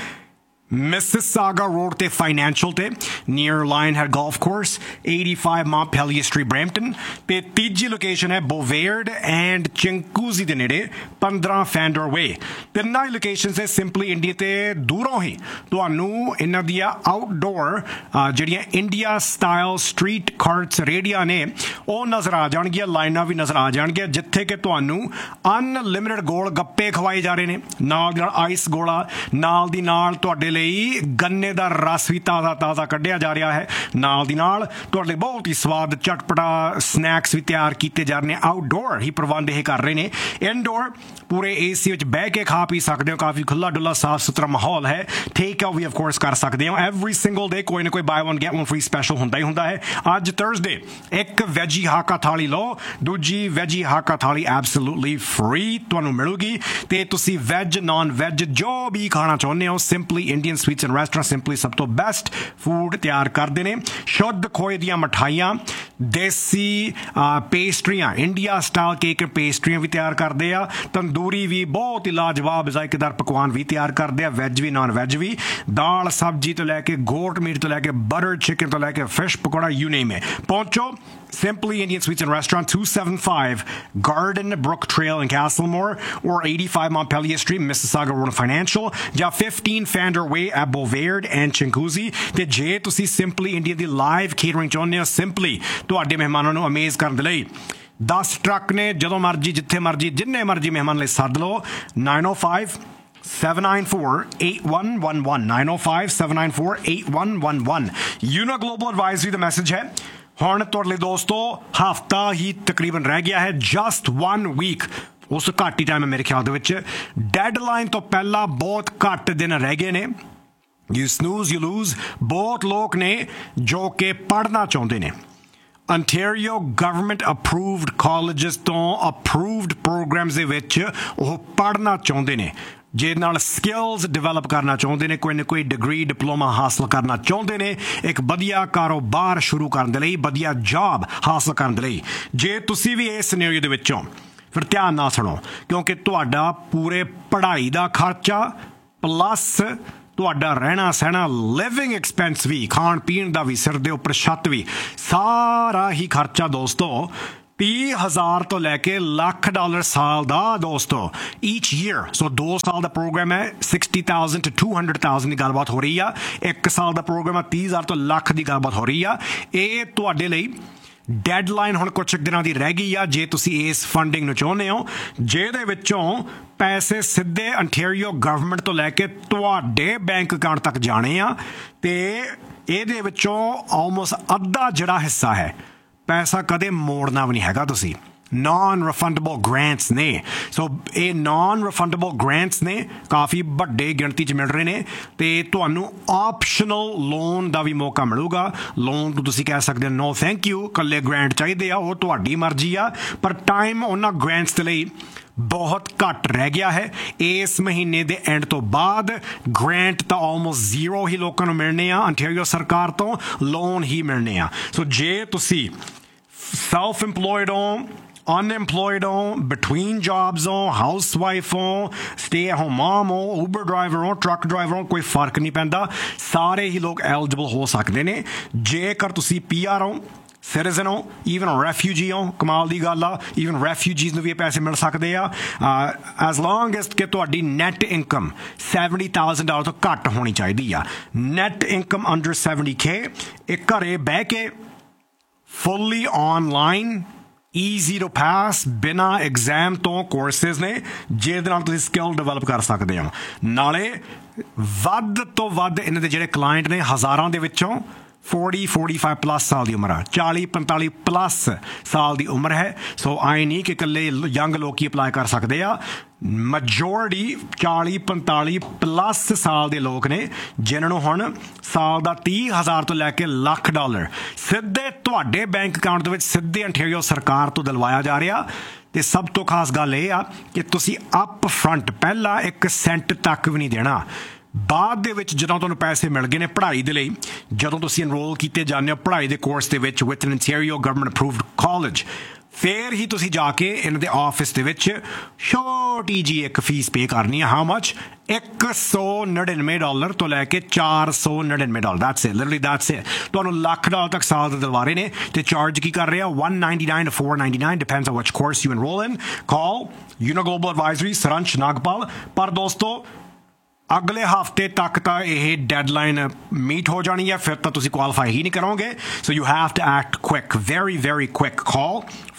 Mississauga Road ਤੇ Financial ਤੇ near Lionhead Golf Course 85 Montpelier Street Brampton ਤੇ ਤੀਜੀ ਲੋਕੇਸ਼ਨ ਹੈ Bovaird and Chinguacousy ਦੇ ਨੇੜੇ 15 Fender Way ਤਿੰਨਾਂ ਹੀ ਲੋਕੇਸ਼ਨਸ ਹੈ ਸਿੰਪਲੀ ਇੰਡੀਆ ਤੇ ਦੂਰੋਂ ਹੀ ਤੁਹਾਨੂੰ ਇਹਨਾਂ ਦੀਆਂ ਆਊਟਡੋਰ ਜਿਹੜੀਆਂ ਇੰਡੀਆ ਸਟਾਈਲ ਸਟਰੀਟ ਕਾਰਟਸ ਰੇਹੜੀਆਂ ਨੇ ਉਹ ਨਜ਼ਰ ਆ ਜਾਣਗੀਆਂ ਲਾਈਨਾਂ ਵੀ ਨਜ਼ਰ ਆ ਜਾਣਗੀਆਂ ਜਿੱਥੇ ਕਿ ਤੁਹਾਨੂੰ ਅਨਲਿਮਿਟਡ ਗੋਲ ਗੱਪੇ ਖਵਾਏ ਜਾ ਰਹੇ ਨੇ ਨਾਲ ਦੀ ਨਾਲ ਆਈਸ ਗੋਲਾ ਨਾਲ ਦੀ ਨਾਲ ਤੁਹਾਡੇ ਲਈ ਗੰਨੇ ਦਾ ਰਸ ਵੀ ਤਾਜ਼ਾ ਕੱਢਿਆ ਜਾ ਰਿਹਾ ਹੈ ਨਾਲ ਦੀ ਨਾਲ ਤੁਹਾਡੇ ਲਈ ਬਹੁਤ ਹੀ ਸਵਾਦ ਚਟਪਟਾ ਸਨੈਕਸ ਵੀ ਤਿਆਰ ਕੀਤੇ ਜਾ ਰਹੇ ਨੇ ਆਊਟਡੋਰ ਹੀ ਪ੍ਰਬੰਧ ਇਹ ਕਰ ਰਹੇ ਨੇ ਇਨਡੋਰ ਪੂਰੇ ਏਸੀ ਵਿੱਚ ਬਹਿ ਕੇ ਖਾ ਪੀ ਸਕਦੇ ਹੋ ਕਾਫੀ ਖੁੱਲਾ ਡੁੱਲਾ ਸਾਫ ਸੁਥਰਾ ਮਾਹੌਲ ਹੈ take out we of course ਕਰ ਸਕਦੇ ਹੋ ਐਵਰੀ ਸਿੰਗਲ ਡੇ ਕੋਈ ਨਾ ਕੋਈ ਬਾਈ one get one free special ਹੁੰਦਾ ਹੀ ਹੁੰਦਾ ਹੈ ਅੱਜ ਥਰਸਡੇ ਇੱਕ ਵੈਜੀ ਹਾਕਾ ਥਾਲੀ ਲਓ ਦੂਜੀ ਵੈਜੀ ਹਾਕਾ ਥਾਲੀ ਐਬਸੋਲੂਟਲੀ ਫ੍ਰੀ ਤੁਹਾਨੂੰ ਮਿਲੂਗੀ ਤੇ ਤੁਸੀਂ ਵੈਜ ਨਾਨ ਵੈਜ ਜੋ ਵੀ ਖਾਣਾ ਚਾਹੁੰਦੇ ਹੋ simply Indian sweets and restaurant simply ਸਭ ਤੋਂ ਬੈਸਟ ਫੂਡ ਤਿਆਰ ਕਰਦੇ ਨੇ ਸ਼ੁੱਧ ਖੋਏ ਦੀਆਂ ਮਠਾਈਆਂ ਦੇਸੀ ਪੇਸਟਰੀਆਂ ਇੰਡੀਆ ਸਟਾਈਲ ਕੇਕ ਪੇਸਟਰੀਆਂ ਵੀ ਤਿਆਰ ਕਰਦੇ ਆ ਤੰਦੂਰੀ ਵੀ ਬਹੁਤ ਹੀ ਲਾਜਵਾਬ ਜ਼ਾਇਕੇਦਾਰ ਪਕਵਾਨ ਵੀ ਤਿਆਰ ਕਰਦੇ ਆ ਵੈਜ ਵੀ ਨਾਨ ਵੈਜ ਵੀ ਦਾਲ ਸਬਜ਼ੀ ਤੋਂ ਲੈ ਕੇ ਗੋਟ ਮੀਟ ਤੋਂ ਲੈ ਕੇ ਬਟਰ ਚਿਕਨ ਤੋਂ ਲੈ ਕੇ fish pakora you name it ਪਹੁੰਚੋ Simply Indian Sweets and Restaurant 275 Garden Brook Trail in Castlemore or 85 Montpelier Street Mississauga Road Financial ਜਾਂ 15 Fender Way at Bovaird and Chinguacousy ਤੇ ਜੇ ਤੁਸੀਂ Simply Indian ਦੀ live catering ਚਾਹੁੰਦੇ ਹੋ simply ਤੁਹਾਡੇ ਮਹਿਮਾਨਾਂ ਨੂੰ ਅਮੇਜ਼ ਕਰਨ ਦੇ ਲਈ 10 ਟਰੱਕ ਨੇ ਜਦੋਂ ਮਰਜੀ ਜਿੱਥੇ ਮਰਜੀ ਜਿੰਨੇ ਮਰਜੀ ਮਹਿਮਾਨ ਲਈ ਸੱਦ ਲਓ 905 794-8111 905-794-8111 Una Global Advisory ਦਾ ਮੈਸੇਜ ਹੈ ਹੁਣ ਤੁਹਾਡੇ ਲਈ ਦੋਸਤੋ ਹਫਤਾ ਹੀ ਤਕਰੀਬਨ ਰਹਿ ਗਿਆ ਹੈ ਜਸਟ 1 ਵੀਕ ਉਸ ਘੱਟ ਹੀ ਟਾਈਮ ਹੈ ਮੇਰੇ ਖਿਆਲ ਦੇ ਵਿੱਚ ਡੈਡਲਾਈਨ ਤੋਂ ਪਹਿਲਾਂ ਬਹੁਤ ਘੱਟ ਦਿਨ ਰਹਿ ਗਏ ਨੇ ਯੂ ਸਨੂਜ਼ ਯੂ ਲੂਜ਼ ਬਹੁਤ ਲੋਕ ਨੇ ਜੋ ਕਿ ਪੜ੍ਹਨਾ ਚਾਹੁੰਦੇ ਨੇ Ontario government approved colleges ਤੋਂ approved programs ਦੇ ਵਿੱਚ ਉਹ ਪੜ੍ਹਨਾ ਚਾਹੁੰਦੇ ਨੇ ਜਿਹਦੇ ਨਾਲ ਸਕਿੱਲਸ ਡਿਵੈਲਪ ਕਰਨਾ ਚਾਹੁੰਦੇ ਨੇ ਕੋਈ ਨਾ ਕੋਈ ਡਿਗਰੀ ਡਿਪਲੋਮਾ ਹਾਸਲ ਕਰਨਾ ਚਾਹੁੰਦੇ ਨੇ ਇੱਕ ਵਧੀਆ ਕਾਰੋਬਾਰ ਸ਼ੁਰੂ ਕਰਨ ਦੇ ਲਈ ਵਧੀਆ ਜੌਬ ਹਾਸਲ ਕਰਨ ਦੇ ਲਈ ਜੇ ਤੁਸੀਂ ਵੀ ਇਸ ਸਿਨੈਰੀਓ ਦੇ ਵਿੱਚੋਂ ਫਿਰ ਧਿਆਨ ਨਾਲ ਸੁਣੋ ਕਿਉਂਕਿ ਤੁਹਾਡਾ ਪੂਰੇ ਪੜ੍ਹਾਈ ਦਾ ਖਰਚਾ ਪਲੱਸ ਤੁਹਾਡਾ ਰਹਿਣਾ ਸਹਿਣਾ ਲਿਵਿੰਗ ਐਕਸਪੈਂਸ ਵੀ ਖਾਣ ਪੀਣ ਦਾ ਵੀ ਸਿਰ ਦੇ ਉੱਪਰ ਛੱਤ ਵੀ ਸਾਰਾ ਹੀ ਖਰਚਾ ਦੋਸਤੋ 30,000 ਤੋਂ ਲੈ ਕੇ $1,00,000 ਸਾਲ ਦਾ ਦੋਸਤੋ ਈਚ ਈਅਰ ਸੋ 2 ਸਾਲ ਦਾ ਪ੍ਰੋਗਰਾਮ ਹੈ 60,000 to 200,000 ਦੀ ਗੱਲਬਾਤ ਹੋ ਰਹੀ ਆ 1 ਸਾਲ ਦਾ ਪ੍ਰੋਗਰਾਮ ਹੈ 30,000 ਤੋਂ ਲੱਖ ਦੀ ਗੱਲਬਾਤ ਹੋ ਰਹੀ ਆ ਇਹ ਤੁਹਾਡੇ ਲਈ ਡੈਡਲਾਈਨ ਹੁਣ ਕੁਝ ਦਿਨਾਂ ਦੀ ਰਹਿ ਗਈ ਆ ਜੇ ਤੁਸੀਂ ਇਸ ਫੰਡਿੰਗ ਨੂੰ ਚਾਹੁੰਦੇ ਹੋ ਜਿਹਦੇ ਵਿੱਚੋਂ ਪੈਸੇ ਸਿੱਧੇ ਅੰਟੈਰੀਓ ਗਵਰਨਮੈਂਟ ਤੋਂ ਲੈ ਕੇ ਤੁਹਾਡੇ ਬੈਂਕ ਅਕਾਊਂਟ ਤੱਕ ਜਾਣੇ ਆ ਤੇ ਇਹਦੇ ਵਿੱਚੋਂ ਆਲਮੋਸਟ ਅੱਧਾ ਜਿਹੜਾ ਹਿੱਸਾ ਹੈ ਪੈਸਾ ਕਦੇ ਮੋੜਨਾ ਵੀ ਨਹੀਂ ਹੈਗਾ ਤੁਸੀਂ non-refundable grants ਨੇ ਸੋ ਇਹ non-refundable grants ਨੇ ਕਾਫੀ ਵੱਡੇ ਗਿਣਤੀ 'ਚ ਮਿਲ ਰਹੇ ਨੇ ਤੇ ਤੁਹਾਨੂੰ ਆਪਸ਼ਨਲ ਲੋਨ ਦਾ ਵੀ ਮੌਕਾ ਮਿਲੂਗਾ ਲੋਨ ਤੋਂ ਤੁਸੀਂ ਕਹਿ ਸਕਦੇ ਹੋ ਨੋ ਥੈਂਕ ਯੂ ਇਕੱਲੇ ਗ੍ਰਾਂਟ ਚਾਹੀਦੇ ਆ ਉਹ ਤੁਹਾਡੀ ਮਰਜ਼ੀ ਆ ਪਰ ਟਾਈਮ ਉਹਨਾਂ ਗ੍ਰਾਂਟਸ ਦੇ ਲਈ ਬਹੁਤ ਘੱਟ ਰਹਿ ਗਿਆ ਹੈ ਇਸ ਮਹੀਨੇ ਦੇ ਐਂਡ ਤੋਂ ਬਾਅਦ ਗ੍ਰਾਂਟ ਤਾਂ ਆਲਮੋਸਟ ਜ਼ੀਰੋ ਹੀ ਲੋਕਾਂ ਨੂੰ ਮਿਲਣੇ ਆ ਅੰਟੈਰੀਓ ਸਰਕਾਰ ਤੋਂ ਲੋਨ ਹੀ ਮਿਲਣੇ ਆ ਸੋ ਜੇ ਤੁਸੀਂ ਸੈਲਫ ਇੰਪਲੋਇਡ ਹੋ unemployed ਹੋ between jobs ਹੋ housewife ਹੋ stay at home mom ਹੋ uber driver ਹੋ truck driver ਹੋ ਕੋਈ ਫਰਕ ਨਹੀਂ ਪੈਂਦਾ ਸਾਰੇ ਹੀ ਲੋਕ eligible ਹੋ ਸਕਦੇ ਨੇ ਜੇਕਰ ਤੁਸੀਂ PR ਹੋ ਸਿਟੀਜ਼ਨ ਹੋ ਈਵਨ ਰੈਫਿਊਜੀ ਹੋ ਕਮਾਲ ਦੀ ਗੱਲ ਆ ਈਵਨ ਰੈਫਿਊਜੀਜ਼ ਨੂੰ ਵੀ ਇਹ ਪੈਸੇ ਮਿਲ ਸਕਦੇ ਆ ਐਜ਼ ਲੌਂਗ ਐਜ਼ ਕਿ ਤੁਹਾਡੀ ਨੈਟ ਇਨਕਮ $70,000 ਤੋਂ ਘੱਟ ਹੋਣੀ ਚਾਹੀਦੀ ਆ ਨੈਟ ਇਨਕਮ ਅੰਡਰ 70K ਇਹ ਘਰੇ ਬਹਿ ਕੇ ਫੁੱਲੀ ਆਨਲਾਈਨ ਈਜ਼ੀ ਟੂ ਪਾਸ ਬਿਨਾਂ ਐਗਜ਼ਾਮ ਤੋਂ ਕੋਰਸਿਸ ਨੇ ਜਿਹਦੇ ਨਾਲ ਤੁਸੀਂ ਸਕਿੱਲ ਡਿਵੈਲਪ ਕਰ ਸਕਦੇ ਹੋ ਨਾਲੇ ਵੱਧ ਤੋਂ ਵੱਧ ਇਹਨਾਂ ਦੇ ਜਿਹੜੇ ਕਲਾਇੰਟ ਨੇ ਹਜ਼ਾਰਾਂ ਦੇ ਵਿੱਚੋਂ 40-45 ਪਲੱਸ ਸਾਲ ਦੀ ਉਮਰ ਆ 40-45 ਪਲੱਸ ਸਾਲ ਦੀ ਉਮਰ ਹੈ ਸੋ ਆਏ ਨਹੀਂ ਕਿ ਇਕੱਲੇ ਯੰਗ ਲੋਕ ਹੀ ਅਪਲਾਈ ਕਰ ਸਕਦੇ ਆ ਮੈਜੋਰਟੀ 40-45 ਪਲੱਸ ਸਾਲ ਦੇ ਲੋਕ ਨੇ ਜਿਨ੍ਹਾਂ ਨੂੰ ਹੁਣ ਸਾਲ ਦਾ $30,000 ਤੋਂ ਲੈ ਕੇ $1,00,000 ਸਿੱਧੇ ਤੁਹਾਡੇ ਬੈਂਕ ਅਕਾਊਂਟ ਦੇ ਵਿੱਚ ਸਿੱਧੇ ਅੰਟੈਰੀਓ ਸਰਕਾਰ ਤੋਂ ਦਿਲਵਾਇਆ ਜਾ ਰਿਹਾ ਤੇ ਸਭ ਤੋਂ ਖਾਸ ਗੱਲ ਇਹ ਆ ਕਿ ਤੁਸੀਂ ਅਪ ਫਰੰਟ ਪਹਿਲਾਂ 1 ਸੈਂਟ ਤੱਕ ਵੀ ਨਹੀਂ ਦੇਣਾ। ਬਾਅਦ ਦੇ ਵਿੱਚ ਜਦੋਂ ਤੁਹਾਨੂੰ ਪੈਸੇ ਮਿਲ ਗਏ ਨੇ ਪੜ੍ਹਾਈ ਦੇ ਲਈ, ਜਦੋਂ ਤੁਸੀਂ ਐਨਰੋਲ ਕੀਤੇ ਜਾਂਦੇ ਹੋ ਪੜ੍ਹਾਈ ਦੇ ਕੋਰਸ ਦੇ ਵਿੱਚ with N ontario government approved college, ਫਿਰ ਹੀ ਤੁਸੀਂ ਜਾ ਕੇ ਇਹਨਾਂ ਦੇ ਆਫਿਸ ਦੇ ਵਿੱਚ ਛੋਟੀ ਜੀ ਇੱਕ ਫੀਸ ਪੇ ਕਰਨੀ ਹੈ। How much? $199 ਤੋਂ ਲੈ ਕੇ $499। That's it, literally that's it. ਤੁਹਾਨੂੰ $1,00,000 ਤੱਕ ਸਾਲ ਦੇ ਦਿਲਵਾ ਰਹੇ ਨੇ ਤੇ ਚਾਰਜ ਕੀ ਕਰ ਰਹੇ ਆ? $199 to $499 depends on which course you enroll in। Call Uno Global Advisory, Saransh Nagpal। ਪਰ ਦੋਸਤੋ ਅਗਲੇ ਹਫਤੇ ਤੱਕ ਤਾਂ ਇਹ ਡੈਡਲਾਈਨ ਮੀਟ ਹੋ ਜਾਣੀ ਹੈ, ਫਿਰ ਤਾਂ ਤੁਸੀਂ ਕੁਆਲੀਫਾਈ ਹੀ ਨਹੀਂ ਕਰੋਗੇ। So you have to act quick, very very quick. Call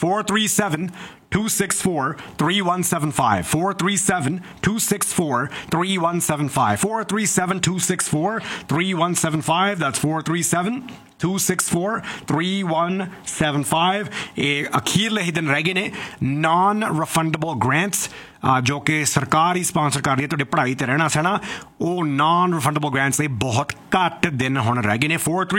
437-264-3175 437-264-3175 437-264-3175 that's 437-264-3175। ਇਹ ਅਖੀਰਲੇ ਹੀ ਦਿਨ ਰਹਿ ਗਏ ਨੇ। ਨਾਨ ਰਿਫੰਡੇਬਲ ਗ੍ਰਾਂਟਸ ਜੋ ਕਿ ਸਰਕਾਰ ਹੀ ਸਪਾਂਸਰ ਕਰ ਰਹੀ ਹੈ ਤੁਹਾਡੀ ਪੜ੍ਹਾਈ ਤੇ ਰਹਿਣਾ ਸਹਿਣਾ, ਉਹ ਨਾਨ ਰਿਫੰਡੇਬਲ ਗ੍ਰਾਂਟਸ ਦੇ ਬਹੁਤ ਘੱਟ ਦਿਨ ਹੁਣ ਰਹਿ ਗਏ ਨੇ।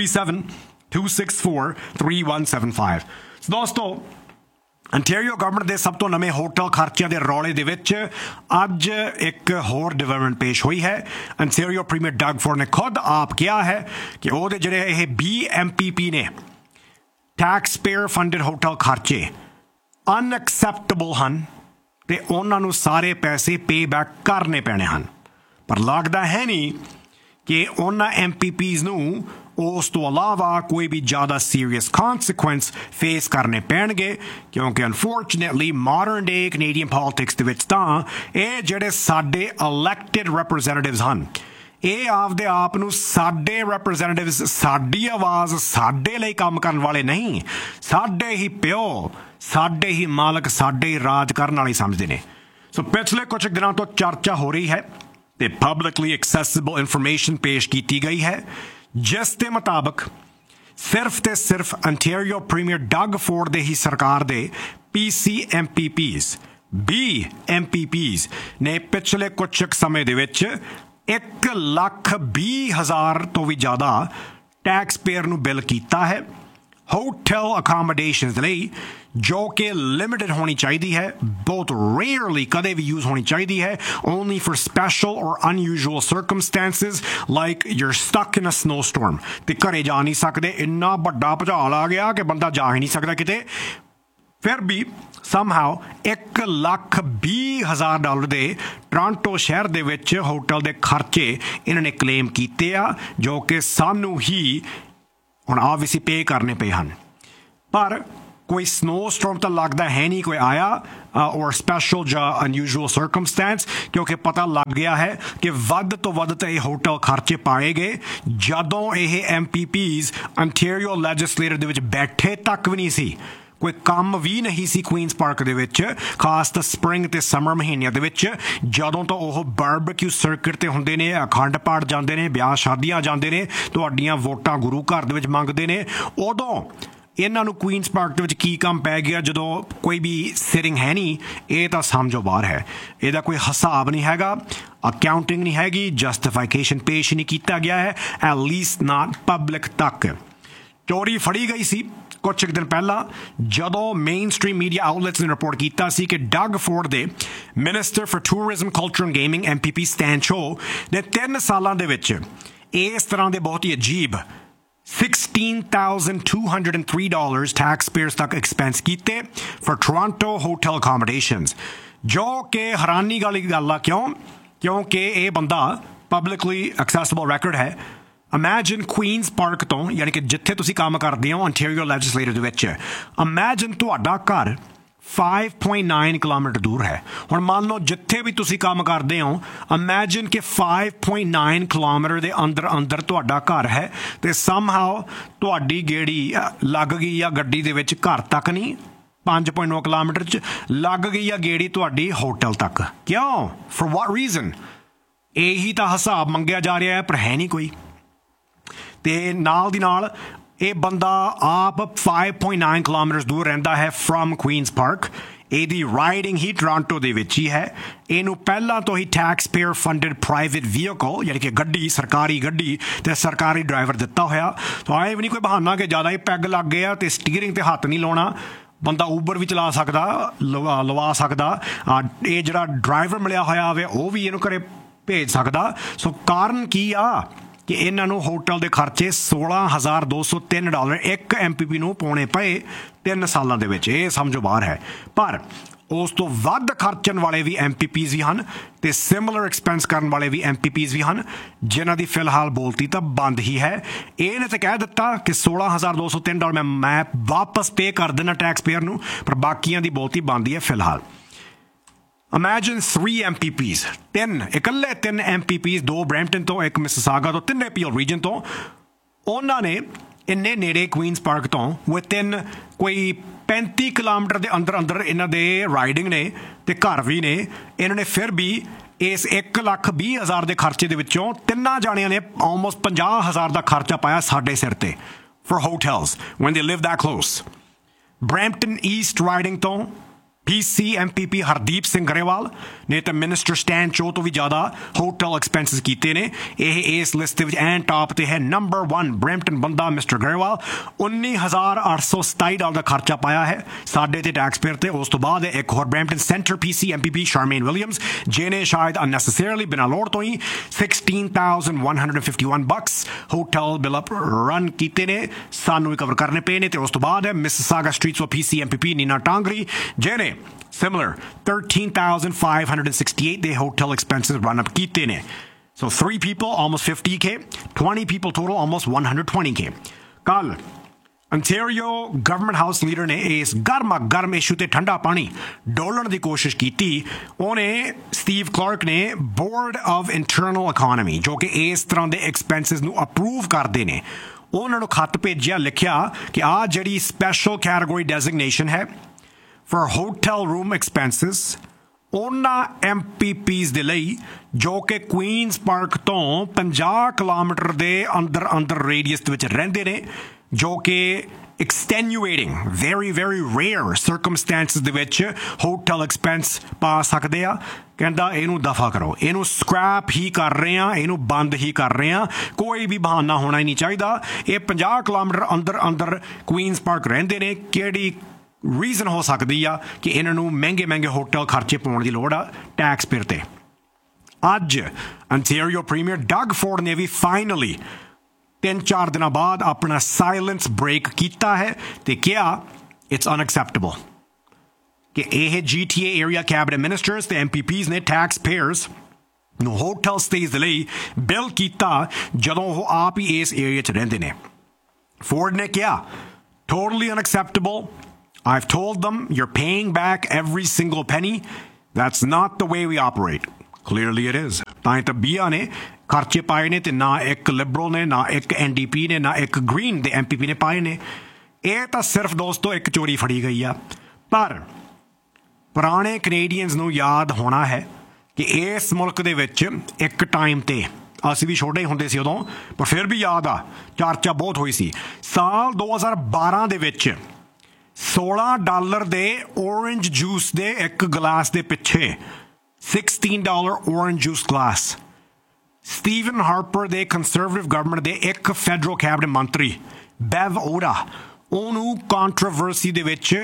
437-264-3175। ਦੋਸਤੋ ontario ਗਵਰਨਮੈਂਟ ਦੇ ਸਭ ਤੋਂ ਨਵੇਂ ਹੋਟਲ ਖਰਚਿਆਂ ਦੇ ਰੌਲੇ ਦੇ ਵਿੱਚ ਅੱਜ ਇੱਕ ਹੋਰ ਡਿਵੈਲਪਮੈਂਟ ਪੇਸ਼ ਹੋਈ ਹੈ। ontario ਪ੍ਰੀਮੀਅਰ ਡਗ ਫੋਰਡ ਨੇ ਖੁਦ ਆਪ ਕਿਹਾ ਹੈ ਕਿ ਉਹਦੇ ਜਿਹੜੇ ਇਹ BMPP ਨੇ ਟੈਕਸ ਪੇਅਰ ਫੰਡਡ ਹੋਟਲ ਖਰਚੇ ਅਨਐਕਸੈਪਟੇਬਲ ਹਨ ਤੇ ਉਹਨਾਂ ਨੂੰ ਸਾਰੇ ਪੈਸੇ ਪੇ ਬੈਕ ਕਰਨੇ ਪੈਣੇ ਹਨ। ਪਰ ਲੱਗਦਾ ਹੈ ਨਹੀਂ ਕਿ ਉਹਨਾਂ MPPs ਨੂੰ ਉਸ ਤੋਂ ਇਲਾਵਾ ਕੋਈ ਵੀ ਜ਼ਿਆਦਾ ਸੀਰੀਅਸ ਕੌਨਸੀਕੁਐਂਸ ਫੇਸ ਕਰਨੇ ਪੈਣਗੇ, ਕਿਉਂਕਿ ਅਨਫੋਰਚੂਨੇਟਲੀ ਮਾਡਰਨ ਡੇ ਕੈਨੇਡੀਅਨ ਪੋਲਿਟਿਕਸ ਦੇ ਵਿੱਚ ਤਾਂ ਇਹ ਜਿਹੜੇ ਸਾਡੇ ਇਲੈਕਟਿਡ ਰਿਪਰੈਜ਼ੈਂਟੇਟਿਵਸ ਹਨ, ਇਹ ਆਪਦੇ ਆਪ ਨੂੰ ਸਾਡੇ ਰਿਪਰੈਜ਼ੈਂਟੇਟਿਵਸ, ਸਾਡੀ ਆਵਾਜ਼, ਸਾਡੇ ਲਈ ਕੰਮ ਕਰਨ ਵਾਲੇ ਨਹੀਂ, ਸਾਡੇ ਹੀ ਪਿਓ, ਸਾਡੇ ਹੀ ਮਾਲਕ, ਸਾਡੇ ਹੀ ਰਾਜ ਕਰਨ ਵਾਲੇ ਸਮਝਦੇ ਨੇ। ਸੋ ਪਿਛਲੇ ਕੁਝ ਦਿਨਾਂ ਤੋਂ ਚਰਚਾ ਹੋ ਰਹੀ ਹੈ ਤੇ ਪਬਲਿਕਲੀ ਐਕਸੈਸਿਬਲ ਇਨਫੋਰਮੇਸ਼ਨ ਪੇਸ਼ ਕੀਤੀ ਗਈ ਹੈ, ਜਿਸ ਦੇ ਮੁਤਾਬਕ ਸਿਰਫ ਤੇ ਸਿਰਫ ontario ਪ੍ਰੀਮੀਅਰ ਡਗ ਫੋਰਡ ਦੇ ਹੀ ਸਰਕਾਰ ਦੇ BMPPs ਨੇ ਪਿਛਲੇ ਕੁਝ ਸਮੇਂ ਦੇ ਵਿੱਚ 1,20,000 ਤੋਂ ਵੀ ਜ਼ਿਆਦਾ ਟੈਕਸ ਪੇਅਰ ਨੂੰ ਬਿੱਲ ਕੀਤਾ ਹੈ ਹੋਟਲ ਅਕਾਮੋਡੇਸ਼ਨਸ ਲਈ, ਜੋ ਕਿ ਲਿਮਿਟਡ ਹੋਣੀ ਚਾਹੀਦੀ ਹੈ, ਬਹੁਤ ਰੇਅਰਲੀ ਕਦੇ ਵੀ ਯੂਜ਼ ਹੋਣੀ ਚਾਹੀਦੀ ਹੈ, only for special or unusual circumstances like you're stuck in a snowstorm ਤੇ ਘਰੇ ਜਾ ਨਹੀਂ ਸਕਦੇ, ਇੰਨਾ ਵੱਡਾ ਭੁਚਾਲ ਆ ਗਿਆ ਕਿ ਬੰਦਾ ਜਾ ਹੀ ਨਹੀਂ ਸਕਦਾ ਕਿਤੇ। ਫਿਰ ਵੀ somehow $1,20,000 ਦੇ ਟੋਰਾਂਟੋ ਸ਼ਹਿਰ ਦੇ ਵਿੱਚ ਹੋਟਲ ਦੇ ਖਰਚੇ ਇਹਨਾਂ ਨੇ ਕਲੇਮ ਕੀਤੇ ਆ, ਜੋ ਕਿ ਸਾਨੂੰ ਹੀ ਹੁਣ ਆਬਵੀਅਸਲੀ ਪੇ ਕਰਨੇ ਪਏ ਹਨ। ਪਰ ਕੋਈ ਸਨੋਸਟੋਰਮ ਤਾਂ ਲੱਗਦਾ ਹੈ ਨਹੀਂ ਕੋਈ ਆਇਆ ਔਰ ਸਪੈਸ਼ਲ ਜਾਂ ਅਨਯੂਜੂਅਲ ਸਰਕਮਸਟੈਂਸ, ਕਿਉਂਕਿ ਪਤਾ ਲੱਗ ਗਿਆ ਹੈ ਕਿ ਵੱਧ ਤੋਂ ਵੱਧ ਤਾਂ ਇਹ ਹੋਟਲ ਖਰਚੇ ਪਾਏ ਗਏ ਜਦੋਂ ਇਹ MPPs ontario ਲੈਜਿਸਲੇਟਰ ਦੇ ਵਿੱਚ ਬੈਠੇ ਤੱਕ ਵੀ ਨਹੀਂ ਸੀ, ਕੋਈ ਕੰਮ ਵੀ ਨਹੀਂ ਸੀ ਕੁਈਨਸ ਪਾਰਕ ਦੇ ਵਿੱਚ, ਖਾਸ ਤਾਂ ਸਪਰਿੰਗ ਤੇ ਸਮਰ ਮਹੀਨਿਆਂ ਦੇ ਵਿੱਚ, ਜਦੋਂ ਤੋਂ ਉਹ ਬਾਰਬਿਕਿਊ ਸਰਕਟ ਤੇ ਹੁੰਦੇ ਨੇ, ਅਖੰਡ ਪਾਠ ਜਾਂਦੇ ਨੇ, ਵਿਆਹ ਸ਼ਾਦੀਆਂ ਜਾਂਦੇ ਨੇ, ਤੁਹਾਡੀਆਂ ਵੋਟਾਂ ਗੁਰੂ ਘਰ ਦੇ ਵਿੱਚ ਮੰਗਦੇ ਨੇ, ਉਦੋਂ ਇਹਨਾਂ ਨੂੰ ਕੁਈਨਸ ਪਾਰਕ ਦੇ ਵਿੱਚ ਕੀ ਕੰਮ ਪੈ ਗਿਆ ਜਦੋਂ ਕੋਈ ਵੀ ਸਿਟਿੰਗ ਹੈ ਨਹੀਂ, ਇਹ ਤਾਂ ਸਮਝੋ ਬਾਹਰ ਹੈ। ਇਹਦਾ ਕੋਈ ਹਿਸਾਬ ਨਹੀਂ ਹੈਗਾ, ਅਕਾਊਂਟਿੰਗ ਨਹੀਂ ਹੈਗੀ, ਜਸਟੀਫਿਕੇਸ਼ਨ ਪੇਸ਼ ਨਹੀਂ ਕੀਤਾ ਗਿਆ ਹੈ, ਐਟ ਲੀਸਟ ਨਾਟ ਪਬਲਿਕ ਤੱਕ। ਚੋਰੀ ਫੜੀ ਗਈ ਸੀ ਕੁਝ ਦਿਨ ਪਹਿਲਾਂ ਜਦੋਂ ਮੇਨ ਸਟ੍ਰੀਮ ਮੀਡੀਆ ਆਊਟਲੈਟਸ ਨੇ ਰਿਪੋਰਟ ਕੀਤਾ ਸੀ ਕਿ ਡਗ ਫੋਰਡ ਦੇ minister for tourism, culture and gaming MPP Stan ਚੋ ਨੇ 3 ਸਾਲਾਂ ਦੇ ਵਿੱਚ ਇਸ ਤਰ੍ਹਾਂ ਦੇ ਬਹੁਤ ਹੀ ਅਜੀਬ $16,203 ਟੈਕਸ ਪੇਅਰਸ ਤੱਕ ਐਕਸਪੈਂਸ ਕੀਤੇ ਫॉर ਟੋਰਾਂਟੋ ਹੋਟਲ ਅਕਾਮੋਡੇਸ਼ਨਸ, ਜੋ ਕਿ ਹੈਰਾਨੀ ਵਾਲੀ ਗੱਲ ਆ। ਕਿਉਂਕਿ ਇਹ ਬੰਦਾ ਪਬਲਿਕਲੀ ਐਕਸੈਸਿਬਲ ਰੈਕੋਰਡ ਹੈ। ਇਮੈਜਿਨ ਕੁਈਨਸ ਪਾਰਕ ਤੋਂ, ਯਾਨੀ ਕਿ ਜਿੱਥੇ ਤੁਸੀਂ ਕੰਮ ਕਰਦੇ ਹੋ ontario ਲੈਜਿਸਲੇਟਰ ਦੇ ਵਿੱਚ, ਇਮੈਜਿਨ ਤੁਹਾਡਾ ਘਰ 5.9 ਕਿਲੋਮੀਟਰ ਦੂਰ ਹੈ। ਹੁਣ ਮੰਨ ਲਓ ਜਿੱਥੇ ਵੀ ਤੁਸੀਂ ਕੰਮ ਕਰਦੇ ਹੋ, ਇਮੈਜਿਨ ਕਿ 5.9 ਕਿਲੋਮੀਟਰ ਦੇ ਅੰਦਰ ਤੁਹਾਡਾ ਘਰ ਹੈ ਤੇ somehow ਤੁਹਾਡੀ ਗੇੜੀ ਲੱਗ ਗਈ ਆ ਗੱਡੀ ਦੇ ਵਿੱਚ, ਘਰ ਤੱਕ ਨਹੀਂ 5.9 ਕਿਲੋਮੀਟਰ 'ਚ ਲੱਗ ਗਈ ਆ ਗੇੜੀ ਤੁਹਾਡੀ ਹੋਟਲ ਤੱਕ। ਕਿਉਂ? for what reason? ਇਹੀ ਤਾਂ ਹਿਸਾਬ ਮੰਗਿਆ ਜਾ ਰਿਹਾ ਹੈ, ਪਰ ਹੈ ਨਹੀਂ ਕੋਈ। ਤੇ ਨਾਲ ਦੀ ਨਾਲ ਇਹ ਬੰਦਾ ਆਪ 5.9 ਕਿਲੋਮੀਟਰ ਦੂਰ ਰਹਿੰਦਾ ਹੈ ਫਰਮ ਕੁਈਨਸ ਪਾਰਕ, ਇਹਦੀ ਰਾਈਡਿੰਗ ਹੀ ਟੋਰਾਂਟੋ ਦੇ ਵਿੱਚ ਹੀ ਹੈ। ਇਹਨੂੰ ਪਹਿਲਾਂ ਤੋਂ ਹੀ tax payer funded private vehicle, ਯਾਨੀ ਕਿ ਗੱਡੀ, ਸਰਕਾਰੀ ਗੱਡੀ ਤੇ ਸਰਕਾਰੀ ਡਰਾਈਵਰ ਦਿੱਤਾ ਹੋਇਆ। ਤਾਂ ਇਹ ਵੀ ਨਹੀਂ ਕੋਈ ਬਹਾਨਾ ਕਿ ਜ਼ਿਆਦਾ ਹੀ ਪੈਗ ਲੱਗ ਗਿਆ ਤੇ ਸਟੀਅਰਿੰਗ ਤੇ ਹੱਥ ਨਹੀਂ ਲਾਉਣਾ। ਬੰਦਾ ਊਬਰ ਵੀ ਚਲਾ ਸਕਦਾ, ਲਵਾ ਸਕਦਾ, ਇਹ ਜਿਹੜਾ ਡਰਾਈਵਰ ਮਿਲਿਆ ਹੋਇਆ ਹੋਵੇ ਉਹ ਵੀ ਇਹਨੂੰ ਘਰੇ ਭੇਜ ਸਕਦਾ। ਸੋ ਕਾਰਨ ਕੀ ਆ ਕਿ ਇਹਨਾਂ ਨੂੰ ਹੋਟਲ ਦੇ ਖਰਚੇ $16,203 ਇੱਕ MPP ਨੂੰ ਪਾਉਣੇ ਪਏ 3 ਸਾਲਾਂ ਦੇ ਵਿੱਚ। ਇਹ ਸਮਝੋ ਬਾਹਰ ਹੈ। ਪਰ ਉਸ ਤੋਂ ਵੱਧ ਖਰਚਣ ਵਾਲੇ ਵੀ MPPs ਵੀ ਹਨ ਤੇ ਸਿਮਿਲਰ ਐਕਸਪੈਂਸ ਕਰਨ ਵਾਲੇ ਵੀ MPPs ਵੀ ਹਨ, ਜਿਨ੍ਹਾਂ ਦੀ ਫਿਲਹਾਲ ਬੋਲਤੀ ਤਾਂ ਬੰਦ ਹੀ ਹੈ। ਇਹਨੇ ਤਾਂ ਕਹਿ ਦਿੱਤਾ ਕਿ $16,203 ਮੈਂ ਵਾਪਸ ਪੇ ਕਰ ਦੇਣਾ ਟੈਕਸ ਪੇਅਰ ਨੂੰ, ਪਰ ਬਾਕੀਆਂ ਦੀ ਬੋਲਤੀ ਬੰਦ ਹੀ ਹੈ ਫਿਲਹਾਲ। Imagine 3 MPPs, ਇਕੱਲੇ 3 MPPs, 2 ਬਰੈਂਪਟਨ ਤੋਂ, 1 ਮਿਸਿਸਾਗਾ ਤੋਂ, 3 ਪੀਐਲ ਰੀਜਨ ਤੋਂ। ਉਹਨਾਂ ਨੇ ਇੰਨੇ ਨੇੜੇ ਕੁਈਨਸ ਪਾਰਕ ਤੋਂ ਵਿਦਿਨ ਕੋਈ 35 ਕਿਲੋਮੀਟਰ ਦੇ ਅੰਦਰ ਇਹਨਾਂ ਦੇ ਰਾਈਡਿੰਗ ਨੇ ਤੇ ਘਰ ਵੀ ਨੇ। ਇਹਨਾਂ ਨੇ ਫਿਰ ਵੀ ਇਸ 1,20,000 ਦੇ ਖਰਚੇ ਦੇ ਵਿੱਚੋਂ ਤਿੰਨਾਂ ਜਾਣਿਆਂ ਨੇ ਆਲਮੋਸਟ 50,000 ਦਾ ਖਰਚਾ ਪਾਇਆ ਸਾਡੇ ਸਿਰ ਤੇ for hotels when they live that close। Brampton East riding ਤੋਂ PC MPP ਹਰਦੀਪ ਸਿੰਘ ਗਰੇਵਾਲ ਨੇ ਤਾਂ ਮਿਨਿਸਟਰ ਸਟੈਨ ਚੋ ਤੋਂ ਵੀ ਜ਼ਿਆਦਾ ਹੋਟਲ ਐਕਸਪੈਂਸਿਸ ਕੀਤੇ ਨੇ। ਇਹ ਇਸ ਲਿਸਟ ਦੇ ਵਿੱਚ ਐਨ ਟਾਪ ਤੇ ਹੈ। ਨੰਬਰ 1 ਬਰੈਂਪਟਨ ਬੰਦਾ ਮਿਸਟਰ ਗਰੇਵਾਲ, $19,827 ਦਾ ਖਰਚਾ ਪਾਇਆ ਹੈ ਸਾਡੇ ਤੇ ਟੈਕਸ ਪੇਅਰ ਤੇ। ਉਸ ਤੋਂ ਬਾਅਦ ਇੱਕ ਹੋਰ Brampton centre PC MPP ਸ਼ਾਰਮੇਨ Williams, ਜਿਹਨੇ ਸ਼ਾਇਦ ਅਨਨੈਸੈਸਰੀਲੀ ਬਿਨਾਂ ਲੋੜ ਤੋਂ ਹੀ $16,151 ਹੋਟਲ ਬਿਲ ਰਨ ਕੀਤੇ ਨੇ, ਸਾਨੂੰ ਵੀ ਕਵਰ ਕਰਨੇ ਪਏ ਨੇ। ਤੇ ਉਸ ਤੋਂ ਬਾਅਦ ਹੈ ਮਿਸਿਸਾਗਾ ਸਟਰੀਟਸ ਤੋਂ PC MPP ਨੀਨਾ ਟਾਂਗਰੀ, ਜਿਹਨੇ similar $13,568 ਦੇ hotel expenses run up ਕੀਤੇ ਨੇ। So 3 people almost $50K, 20 people total almost $120K। ਕੱਲ Ontario government house leader ਨੇ ਇਸ ਗਰਮ ਇਸ਼ੂ ਤੇ ਠੰਡਾ ਪਾਣੀ ਡੋਲਣ ਦੀ ਕੋਸ਼ਿਸ਼ ਕੀਤੀ। ਉਹਨੇ ਸਟੀਵ ਕਲਾਰਕ ਨੇ ਬੋਰਡ ਆਫ ਇੰਟਰਨਲ ਇਕੋਨਮੀ, ਜੋ ਕਿ ਇਸ ਤਰ੍ਹਾਂ ਦੇ ਐਕਸਪੈਂਸਿਸ ਨੂੰ ਅਪਰੂਵ ਕਰਦੇ ਨੇ, ਉਹਨਾਂ ਨੂੰ ਖੱਤ ਭੇਜਿਆ, ਲਿਖਿਆ ਕਿ ਆਹ ਜਿਹੜੀ ਸਪੈਸ਼ਲ ਕੈਟਾਗਰੀ ਡੈਜ਼ਿਗਨੇਸ਼ਨ ਹੈ for hotel room expenses ਉਹਨਾਂ MPPs ਦੇ ਲਈ ਜੋ ਕਿ ਕੁਈਨਸ ਪਾਰਕ ਤੋਂ 50 ਕਿਲੋਮੀਟਰ ਦੇ ਅੰਦਰ ਰੇਡੀਅਸ ਦੇ ਵਿੱਚ ਰਹਿੰਦੇ ਨੇ, ਜੋ ਕਿ extenuating very rare circumstances ਦੇ ਵਿੱਚ ਹੋਟਲ ਐਕਸਪੈਂਸ ਪਾ ਸਕਦੇ ਆ। ਕਹਿੰਦਾ ਇਹਨੂੰ ਦਫਾ ਕਰੋ, ਇਹਨੂੰ ਸਕ੍ਰੈਪ ਹੀ ਕਰ ਰਹੇ ਆ, ਇਹਨੂੰ ਬੰਦ ਹੀ ਕਰ ਰਹੇ ਆ, ਕੋਈ ਵੀ ਬਹਾਨਾ ਹੋਣਾ ਹੀ ਨਹੀਂ ਚਾਹੀਦਾ। ਇਹ 50 ਕਿਲੋਮੀਟਰ ਅੰਦਰ ਕੁਈਨਸ ਪਾਰਕ ਰਹਿੰਦੇ ਨੇ, ਕਿਹੜੀ ਰੀਜ਼ਨ ਹੋ ਸਕਦੀ ਆ ਕਿ ਇਹਨਾਂ ਨੂੰ ਮਹਿੰਗੇ ਹੋਟਲ ਖਰਚੇ ਪਾਉਣ ਦੀ ਲੋੜ ਆ ਟੈਕਸ ਪੇਅਰ ਤੇ। ਅੱਜ ਅੰਟੈਰੀਓ ਪ੍ਰੀਮੀਅਰ ਡਗ ਫੋਰਡ ਨੇ ਵੀ ਫਾਈਨਲੀ 3-4 ਦਿਨਾਂ ਬਾਅਦ ਆਪਣਾ ਸਾਇਲੈਂਸ ਬ੍ਰੇਕ ਕੀਤਾ ਹੈ ਤੇ ਕਿਹਾ ਇਟਸ ਅਨਐਕਸੈਪਟੇਬਲ ਕਿ ਇਹ GTA ਏਰੀਆ ਕੈਬਨਿਟ ਮਿਨਿਸਟਰਸ ਤੇ MPPs ਨੇ ਟੈਕਸ ਪੇਅਰਸ ਨੂੰ ਹੋਟਲ ਸਟੇਜ਼ ਦੇ ਲਈ ਬਿਲ ਕੀਤਾ ਜਦੋਂ ਉਹ ਆਪ ਹੀ ਇਸ ਏਰੀਆ 'ਚ ਰਹਿੰਦੇ ਨੇ। ਫੋਰਡ ਨੇ ਕਿਹਾ totally unacceptable. I've told them you're paying back every single penny. That's not the way we operate. Clearly it is. ਤਾਂ ਤਾਂ ਬੀਆ ਨੇ ਖਰਚੇ ਪਾਏ ਨੇ ਤੇ ਨਾ ਇੱਕ ਲਿਬਰਲ ਨੇ, ਨਾ ਇੱਕ NDP ਨੇ, ਨਾ ਇੱਕ ਗ੍ਰੀਨ ਦੇ MPP ਨੇ ਪਾਏ ਨੇ। ਇਹ ਤਾਂ ਸਿਰਫ ਦੋਸਤੋ ਇੱਕ ਚੋਰੀ ਫੜੀ ਗਈ ਆ। ਪਰ ਪੁਰਾਣੇ ਕੈਨੇਡੀਅਨਸ ਨੂੰ ਯਾਦ ਹੋਣਾ ਹੈ ਕਿ ਇਸ ਮੁਲਕ ਦੇ ਵਿੱਚ ਇੱਕ ਟਾਈਮ ਤੇ, ਅਸੀਂ ਵੀ ਛੋਟੇ ਹੁੰਦੇ ਸੀ ਉਦੋਂ, ਪਰ ਫਿਰ ਵੀ ਯਾਦ ਆ, ਚਰਚਾ ਬਹੁਤ ਹੋਈ ਸੀ। ਸਾਲ 2012 ਦੇ ਵਿੱਚ $16 ਦੇ orange ਜੂਸ ਦੇ ਇੱਕ ਗਲਾਸ ਦੇ ਪਿੱਛੇ $16 orange juice glass. Steven Harper ਦੇ ਕੰਸਰਵੇਟਿਵ ਗਵਰਨਮੈਂਟ ਦੇ ਇੱਕ ਫੈਡਰਲ ਕੈਬਨਿਟ ਮੰਤਰੀ ਬੈਵ ਓਰਾ, ਉਹਨੂੰ ਕੰਟਰੋਵਰਸੀ ਦੇ ਵਿੱਚ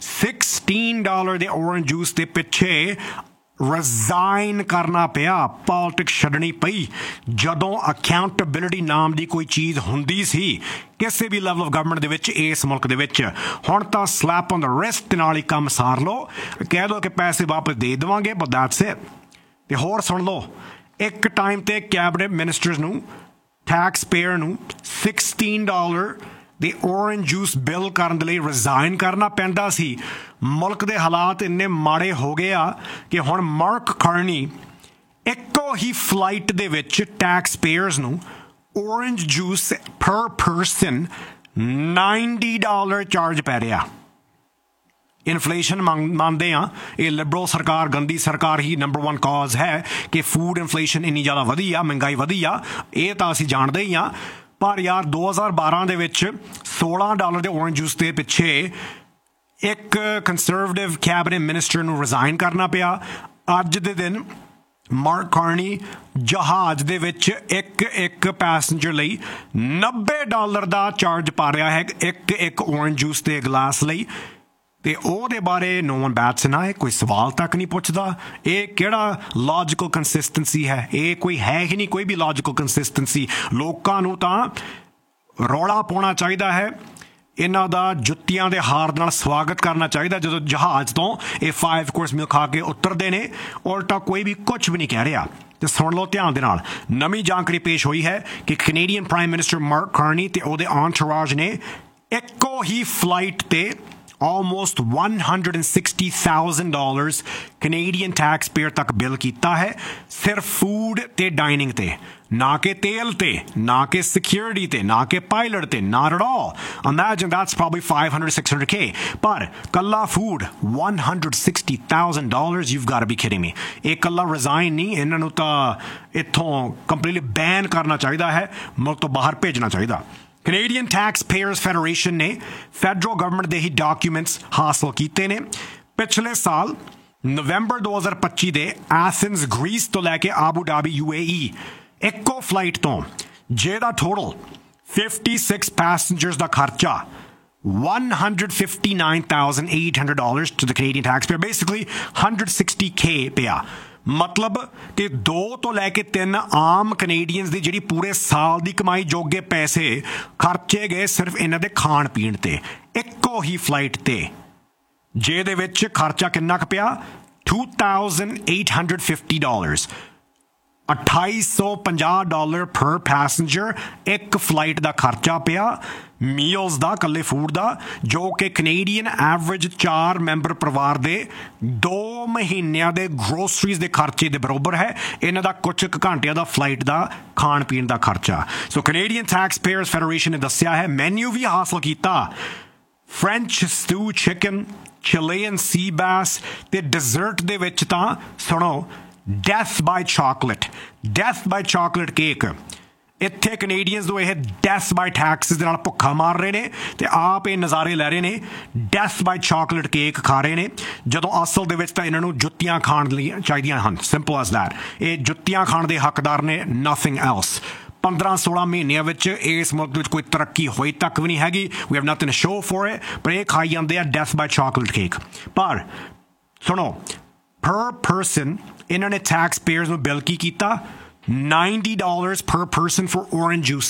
$16 ਦੇ orange ਜੂਸ ਦੇ ਪਿੱਛੇ ਰਿਜ਼ਾਈਨ ਕਰਨਾ ਪਿਆ, ਪੋਲਿਟਿਕਸ ਛੱਡਣੀ ਪਈ। ਜਦੋਂ ਅਕਾਊਂਟੇਬਿਲਿਟੀ ਨਾਮ ਦੀ ਕੋਈ ਚੀਜ਼ ਹੁੰਦੀ ਸੀ ਕਿਸੇ ਵੀ ਲੈਵਲ ਆਫ ਗਵਰਨਮੈਂਟ ਦੇ ਵਿੱਚ ਇਸ ਮੁਲਕ ਦੇ ਵਿੱਚ, ਹੁਣ ਤਾਂ ਸਲੈਪ ਔਨ ਦ ਰਿਸਟ ਦੇ ਨਾਲ ਹੀ ਕੰਮ ਸਾਰ ਲਓ, ਕਹਿ ਦਿਓ ਕਿ ਪੈਸੇ ਵਾਪਸ ਦੇ ਦੇਵਾਂਗੇ, ਬਟ ਦੈਟਸ ਇਟ। ਤੇ ਹੋਰ ਸੁਣ ਲਓ, ਇੱਕ ਟਾਈਮ ਤੇ ਕੈਬਨਿਟ ਮਿਨਿਸਟਰਸ ਨੂੰ, ਟੈਕਸ ਪੇਅਰ ਨੂੰ $16 ਦੇ orange ਜੂਸ ਬਿਲ ਕਰਨ ਦੇ ਲਈ ਰਿਜ਼ਾਈਨ ਕਰਨਾ ਪੈਂਦਾ ਸੀ। ਮੁਲਕ ਦੇ ਹਾਲਾਤ ਇੰਨੇ ਮਾੜੇ ਹੋ ਗਏ ਆ ਕਿ ਹੁਣ ਮਾਰਕ ਕਾਰਨੀ ਇੱਕੋ ਹੀ ਫਲਾਈਟ ਦੇ ਵਿੱਚ ਟੈਕਸ ਪੇਅਰਸ ਨੂੰ orange ਜੂਸ ਪਰ ਪਰਸਨ $90 ਚਾਰਜ ਪੈ ਰਿਹਾ। ਇਨਫਲੇਸ਼ਨ ਮੰਨਦੇ ਆ, ਇਹ ਲਿਬਰਲ ਸਰਕਾਰ, ਗੰਦੀ ਸਰਕਾਰ ਹੀ ਨੰਬਰ 1 ਕਾਜ਼ ਹੈ ਕਿ ਫੂਡ ਇਨਫਲੇਸ਼ਨ ਇੰਨੀ ਜ਼ਿਆਦਾ ਵਧੀ ਆ, ਮਹਿੰਗਾਈ ਵਧੀ ਆ, ਇਹ ਤਾਂ ਅਸੀਂ ਜਾਣਦੇ ਹੀ ਆ। ਪਰ ਯਾਰ 2012 ਦੇ ਵਿੱਚ $16 ਦੇ orange ਜੂਸ ਦੇ ਪਿੱਛੇ ਇੱਕ ਕੰਸਰਵੇਟਿਵ ਕੈਬਨਿਟ ਮਿਨਿਸਟਰ ਨੂੰ ਰਿਜ਼ਾਈਨ ਕਰਨਾ ਪਿਆ। ਅੱਜ ਦੇ ਦਿਨ ਮਾਰਕ ਕਾਰਨੀ ਜਹਾਜ਼ ਦੇ ਵਿੱਚ ਇੱਕ ਪੈਸੇਂਜਰ ਲਈ $90 ਦਾ ਚਾਰਜ ਪਾ ਰਿਹਾ ਹੈ ਇੱਕ orange ਜੂਸ ਦੇ ਗਲਾਸ ਲਈ। ਤੇ ਉਹਦੇ ਬਾਰੇ no one bats an eye, ਕੋਈ ਸਵਾਲ ਤੱਕ ਨਹੀਂ ਪੁੱਛਦਾ। ਇਹ ਕਿਹੜਾ ਲੌਜੀਕਲ ਕੰਸਿਸਟੈਂਸੀ ਹੈ? ਇਹ ਕੋਈ ਹੈ ਹੀ ਨਹੀਂ ਕੋਈ ਵੀ ਲੌਜੀਕਲ ਕੰਸਿਸਟੈਂਸੀ। ਲੋਕਾਂ ਨੂੰ ਤਾਂ ਰੌਲਾ ਪਾਉਣਾ ਚਾਹੀਦਾ ਹੈ, ਇਹਨਾਂ ਦਾ ਜੁੱਤੀਆਂ ਦੇ ਹਾਰ ਨਾਲ ਸਵਾਗਤ ਕਰਨਾ ਚਾਹੀਦਾ ਜਦੋਂ ਜਹਾਜ਼ ਤੋਂ ਇਹ 5 ਕੋਰਸ ਮੀਲ ਖਾ ਕੇ ਉਤਰਦੇ ਨੇ। ਉਲਟਾ ਕੋਈ ਵੀ ਕੁਝ ਵੀ ਨਹੀਂ ਕਹਿ ਰਿਹਾ। ਤੇ ਸੁਣ ਲਓ ਧਿਆਨ ਦੇ ਨਾਲ, ਨਵੀਂ ਜਾਣਕਾਰੀ ਪੇਸ਼ ਹੋਈ ਹੈ ਕਿ Canadian prime minister mark Carney ਤੇ ਉਹਦੇ ਐਂਟੋਰਾਜ ਨੇ ਇੱਕੋ ਹੀ ਫਲਾਈਟ ਤੇ almost $160,000 ਕੈਨੇਡੀਅਨ ਟੈਕਸ ਪੇਅਰ ਤੱਕ ਬਿੱਲ ਕੀਤਾ ਹੈ, ਸਿਰਫ ਫੂਡ ਤੇ ਡਾਈਨਿੰਗ ਤੇ, ਨਾ ਕਿ ਤੇਲ ਤੇ, ਨਾ ਕਿ ਸਿਕਿਉਰਿਟੀ ਤੇ, ਨਾ ਕਿ ਪਾਇਲਟ ਤੇ, not at all. Imagine that's probably $500-600K. ਪਰ ਕੱਲਾ food $160,000, you've got to be kidding me. ਇਹ ਕੱਲਾ ਰਿਜ਼ਾਈਨ ਨਹੀਂ, ਇਹਨਾਂ ਨੂੰ ਤਾਂ ਇੱਥੋਂ ਕੰਪਲੀਟਲੀ ਬੈਨ ਕਰਨਾ ਚਾਹੀਦਾ ਹੈ, ਮੁਲਕ ਤੋਂ ਬਾਹਰ ਭੇਜਣਾ ਚਾਹੀਦਾ। Canadian Taxpayers Federation ਨੇ ਫੈਡਰਲ ਗਵਰਨਮੈਂਟ ਦੇ ਹੀ ਡਾਕੂਮੈਂਟਸ ਹਾਸਲ ਕੀਤੇ ਨੇ। ਪਿਛਲੇ ਸਾਲ ਨਵੰਬਰ 2025 ਦੇ ਐਥਨਸ ਗ੍ਰੀਸ ਤੋਂ ਲੈ ਕੇ ਆਬੂ ਧਾਬੀ UAE ਇੱਕੋ ਫਲਾਈਟ ਤੋਂ ਜਿਹਦਾ ਟੋਟਲ 56 ਪੈਸੇਂਜਰਸ ਦਾ ਖਰਚਾ $159,800 to the Canadian taxpayer, basically $160K ਪਿਆ। ਮਤਲਬ ਕਿ 2 ਤੋਂ ਲੈ ਕੇ 3 ਆਮ ਕੈਨੇਡੀਅਨਸ ਦੀ ਜਿਹੜੀ ਪੂਰੇ ਸਾਲ ਦੀ ਕਮਾਈ ਜੋਗੇ ਪੈਸੇ ਖਰਚੇ ਗਏ ਸਿਰਫ ਇਹਨਾਂ ਦੇ ਖਾਣ ਪੀਣ ਤੇ, ਇੱਕੋ ਹੀ ਫਲਾਈਟ ਤੇ, ਜਿਹਦੇ ਵਿੱਚ ਖਰਚਾ ਕਿੰਨਾ ਕੁ ਪਿਆ? $2,850, $2,850 per passenger ਇੱਕ ਫਲਾਈਟ ਦਾ ਖਰਚਾ ਪਿਆ ਮੀਲਸ ਦਾ, ਕੱਲੇ ਫੂਡ ਦਾ, ਜੋ ਕਿ ਕੈਨੇਡੀਅਨ ਐਵਰੇਜ 4 ਮੈਂਬਰ ਪਰਿਵਾਰ ਦੇ 2 ਮਹੀਨਿਆਂ ਦੇ ਗਰੋਸਰੀਜ਼ ਦੇ ਖਰਚੇ ਦੇ ਬਰਾਬਰ ਹੈ। ਇਹਨਾਂ ਦਾ ਕੁਝ ਕੁ ਘੰਟਿਆਂ ਦਾ ਫਲਾਈਟ ਦਾ ਖਾਣ ਪੀਣ ਦਾ ਖਰਚਾ। ਸੋ ਕੈਨੇਡੀਅਨ ਟੈਕਸ ਪੇਅਰਸ ਫੈਡਰੇਸ਼ਨ ਨੇ ਦੱਸਿਆ ਹੈ, ਮੈਨਿਊ ਵੀ ਹਾਸਲ ਕੀਤਾ, ਫ੍ਰੈਂਚ ਸਟੂ ਚਿਕਨ, ਚਿਲੀਅਨ ਸੀ ਬਾਸ ਤੇ ਡਿਜ਼ਰਟ ਦੇ ਵਿੱਚ ਤਾਂ ਸੁਣੋ ਡੈਥ ਬਾਈ ਚਾਕਲੇਟ ਕੇਕ। ਇੱਥੇ ਕੈਨੇਡੀਅਨਸ ਨੂੰ ਇਹ ਡੈਥ ਬਾਈ ਟੈਕਸਿਸ ਦੇ ਨਾਲ ਭੁੱਖਾ ਮਾਰ ਰਹੇ ਨੇ ਤੇ ਆਪ ਇਹ ਨਜ਼ਾਰੇ ਲੈ ਰਹੇ ਨੇ, ਡੈਥ ਬਾਈ ਚਾਕਲੇਟ ਕੇਕ ਖਾ ਰਹੇ ਨੇ, ਜਦੋਂ ਅਸਲ ਦੇ ਵਿੱਚ ਤਾਂ ਇਹਨਾਂ ਨੂੰ ਜੁੱਤੀਆਂ ਖਾਣ ਲਈ ਚਾਹੀਦੀਆਂ ਹਨ। Simple as that. ਇਹ ਜੁੱਤੀਆਂ ਖਾਣ ਦੇ ਹੱਕਦਾਰ ਨੇ, ਨਥਿੰਗ ਐਲਸ। 15-16 ਮਹੀਨਿਆਂ ਵਿੱਚ ਇਸ ਮੁਲਕ ਦੇ ਵਿੱਚ ਕੋਈ ਤਰੱਕੀ ਹੋਈ ਤੱਕ ਵੀ ਨਹੀਂ ਹੈਗੀ। We have nothing to show for it, ਪਰ ਇਹ ਖਾਈ ਜਾਂਦੇ ਆ ਡੈਥ ਬਾਈ ਚਾਕਲੇਟ ਕੇਕ। ਪਰ ਸੁਣੋ, per person ਇਹਨਾਂ ਨੇ ਟੈਕਸ ਪੇਅਰਸ ਨੂੰ ਬਿੱਲ ਕੀ ਕੀਤਾ? $90 per person for orange juice,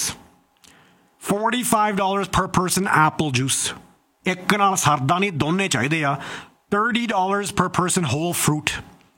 $45 per person apple juice. ਇੱਕ ਨਾਲ ਸਰਦਾ ਨਹੀਂ, ਦੋਨੇ ਚਾਹੀਦੇ ਆ। $30 per person whole fruit,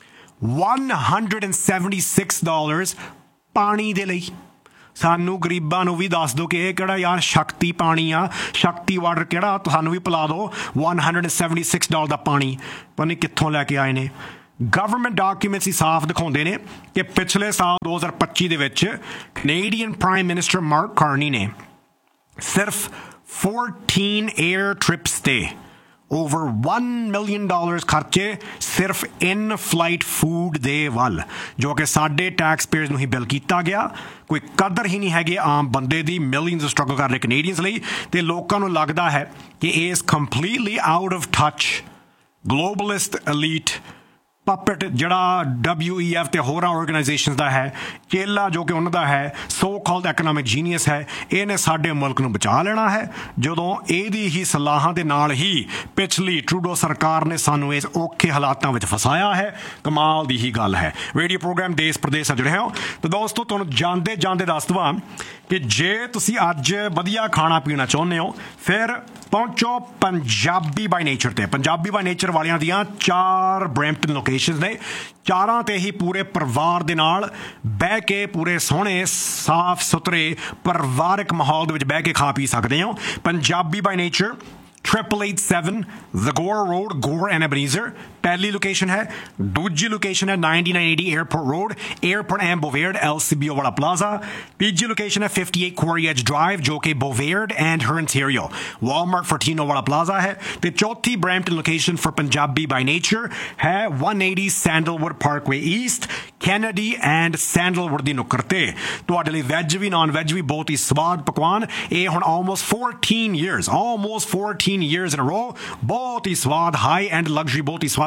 $176 ਪਾਣੀ ਦੇ ਲਈ। ਸਾਨੂੰ ਗਰੀਬਾਂ ਨੂੰ ਵੀ ਦੱਸ ਦਿਓ ਕਿ ਇਹ ਕਿਹੜਾ ਯਾਰ ਸ਼ਕਤੀ ਪਾਣੀ ਆ, ਸ਼ਕਤੀ ਵਾਟਰ ਕਿਹੜਾ, ਸਾਨੂੰ ਵੀ ਪਿਲਾ ਦਿਓ। $176 ਦਾ ਪਾਣੀ ਪਤਾ ਨਹੀਂ ਕਿੱਥੋਂ ਲੈ ਕੇ ਆਏ ਨੇ। ਗਵਰਨਮੈਂਟ ਡਾਕੂਮੈਂਟਸ ਹੀ ਸਾਫ਼ ਦਿਖਾਉਂਦੇ ਨੇ ਕਿ ਪਿਛਲੇ ਸਾਲ 2025 ਦੇ ਵਿੱਚ Canadian prime minister mark Carney ਨੇ ਸਿਰਫ 14 에ਅਰ ਟ੍ਰਿਪਸ ਤੇ over $1 million ਖਰਚੇ ਸਿਰਫ ਇਨ ਫਲਾਈਟ ਫੂਡ ਦੇ ਵੱਲ, ਜੋ ਕਿ ਸਾਡੇ ਟੈਕਸ ਪੇਅਰਸ ਨੂੰ ਹੀ ਬਿੱਲ ਕੀਤਾ ਗਿਆ। ਕੋਈ ਕਦਰ ਹੀ ਨਹੀਂ ਹੈਗੀ ਆਮ ਬੰਦੇ ਦੀ। ਮਿਲੀਅਨਸ ਸਟਰਗਲ ਕਰ ਰਹੇ ਕੈਨੇਡੀਅਨਸ ਲਈ, ਤੇ ਲੋਕਾਂ ਨੂੰ ਲੱਗਦਾ ਹੈ ਕਿ ਇਸ completely out of touch ਗਲੋਬਲਿਸਟ elite puppet ਜਿਹੜਾ WEF ਤੇ ਹੋਰਾਂ ਆਰਗੇਨਾਈਜੇਸ਼ਨਸ ਦਾ ਹੈ, ਚੇਲਾ ਜੋ ਕਿ ਉਹਨਾਂ ਦਾ ਹੈ, ਸੋ ਕਾਲਡ ਐਕਨੋਮਿਕ ਜੀਨੀਅਸ ਹੈ, ਇਹਨੇ ਸਾਡੇ ਮੁਲਕ ਨੂੰ ਬਚਾ ਲੈਣਾ ਹੈ, ਜਦੋਂ ਇਹਦੀ ਹੀ ਸਲਾਹਾਂ ਦੇ ਨਾਲ ਹੀ ਪਿਛਲੀ ਟਰੂਡੋ ਸਰਕਾਰ ਨੇ ਸਾਨੂੰ ਇਸ ਔਖੇ ਹਾਲਾਤਾਂ ਵਿੱਚ ਫਸਾਇਆ ਹੈ। ਕਮਾਲ ਦੀ ਹੀ ਗੱਲ ਹੈ। ਰੇਡੀਓ ਪ੍ਰੋਗਰਾਮ ਦੇਸ਼ ਪ੍ਰਦੇਸ਼ ਨਾਲ ਜੁੜੇ ਹੋ ਤਾਂ ਦੋਸਤੋ, ਤੁਹਾਨੂੰ ਜਾਂਦੇ ਜਾਂਦੇ ਦੱਸ ਦੇਵਾਂ ਕਿ ਜੇ ਤੁਸੀਂ ਅੱਜ ਵਧੀਆ ਖਾਣਾ ਪੀਣਾ ਚਾਹੁੰਦੇ ਹੋ, ਫਿਰ ਪਹੁੰਚੋ ਪੰਜਾਬੀ ਬਾਈ ਨੇਚਰ ਤੇ। ਪੰਜਾਬੀ ਬਾਈ ਨੇਚਰ ਵਾਲਿਆਂ ਦੀਆਂ 4 ਬਰੈਂਪਟਨ ਲੋਕੇਸ਼ਨਸ ਨੇ, 4 ਤੇ ਹੀ ਪੂਰੇ ਪਰਿਵਾਰ ਦੇ ਨਾਲ ਬਹਿ ਕੇ ਪੂਰੇ ਸੋਹਣੇ ਸਾਫ਼ ਸੁਥਰੇ ਪਰਿਵਾਰਕ ਮਾਹੌਲ ਦੇ ਵਿੱਚ ਬਹਿ ਕੇ ਖਾ ਪੀ ਸਕਦੇ ਹੋ। Punjabi by nature 887 The Gore Road, Gore and Ebenezer पहली लोकेशन है। दूजी लोकेशन है 9980 airport road, airport and बोवेर्ड LCBO वाला प्लाजा। तीजी लोकेशन है 58 Quarry Edge Drive, जो कि बोवेर्ड एंड हर इंटीरियर वॉलमार्ट फॉर्टिनो वाला प्लाजा है। तो चौथी Brampton location for Punjabi by nature है 180 sandalwood Parkway east, Kennedy and sandalwood दी नुक्कर ते। तुहाडे लई वैज भी नॉन वैज भी बहुत ही स्वाद पकवान। ये हुण almost 14 years in a row बहुत ही स्वाद हाई एंड लग्जरी बहुत ही स्वाद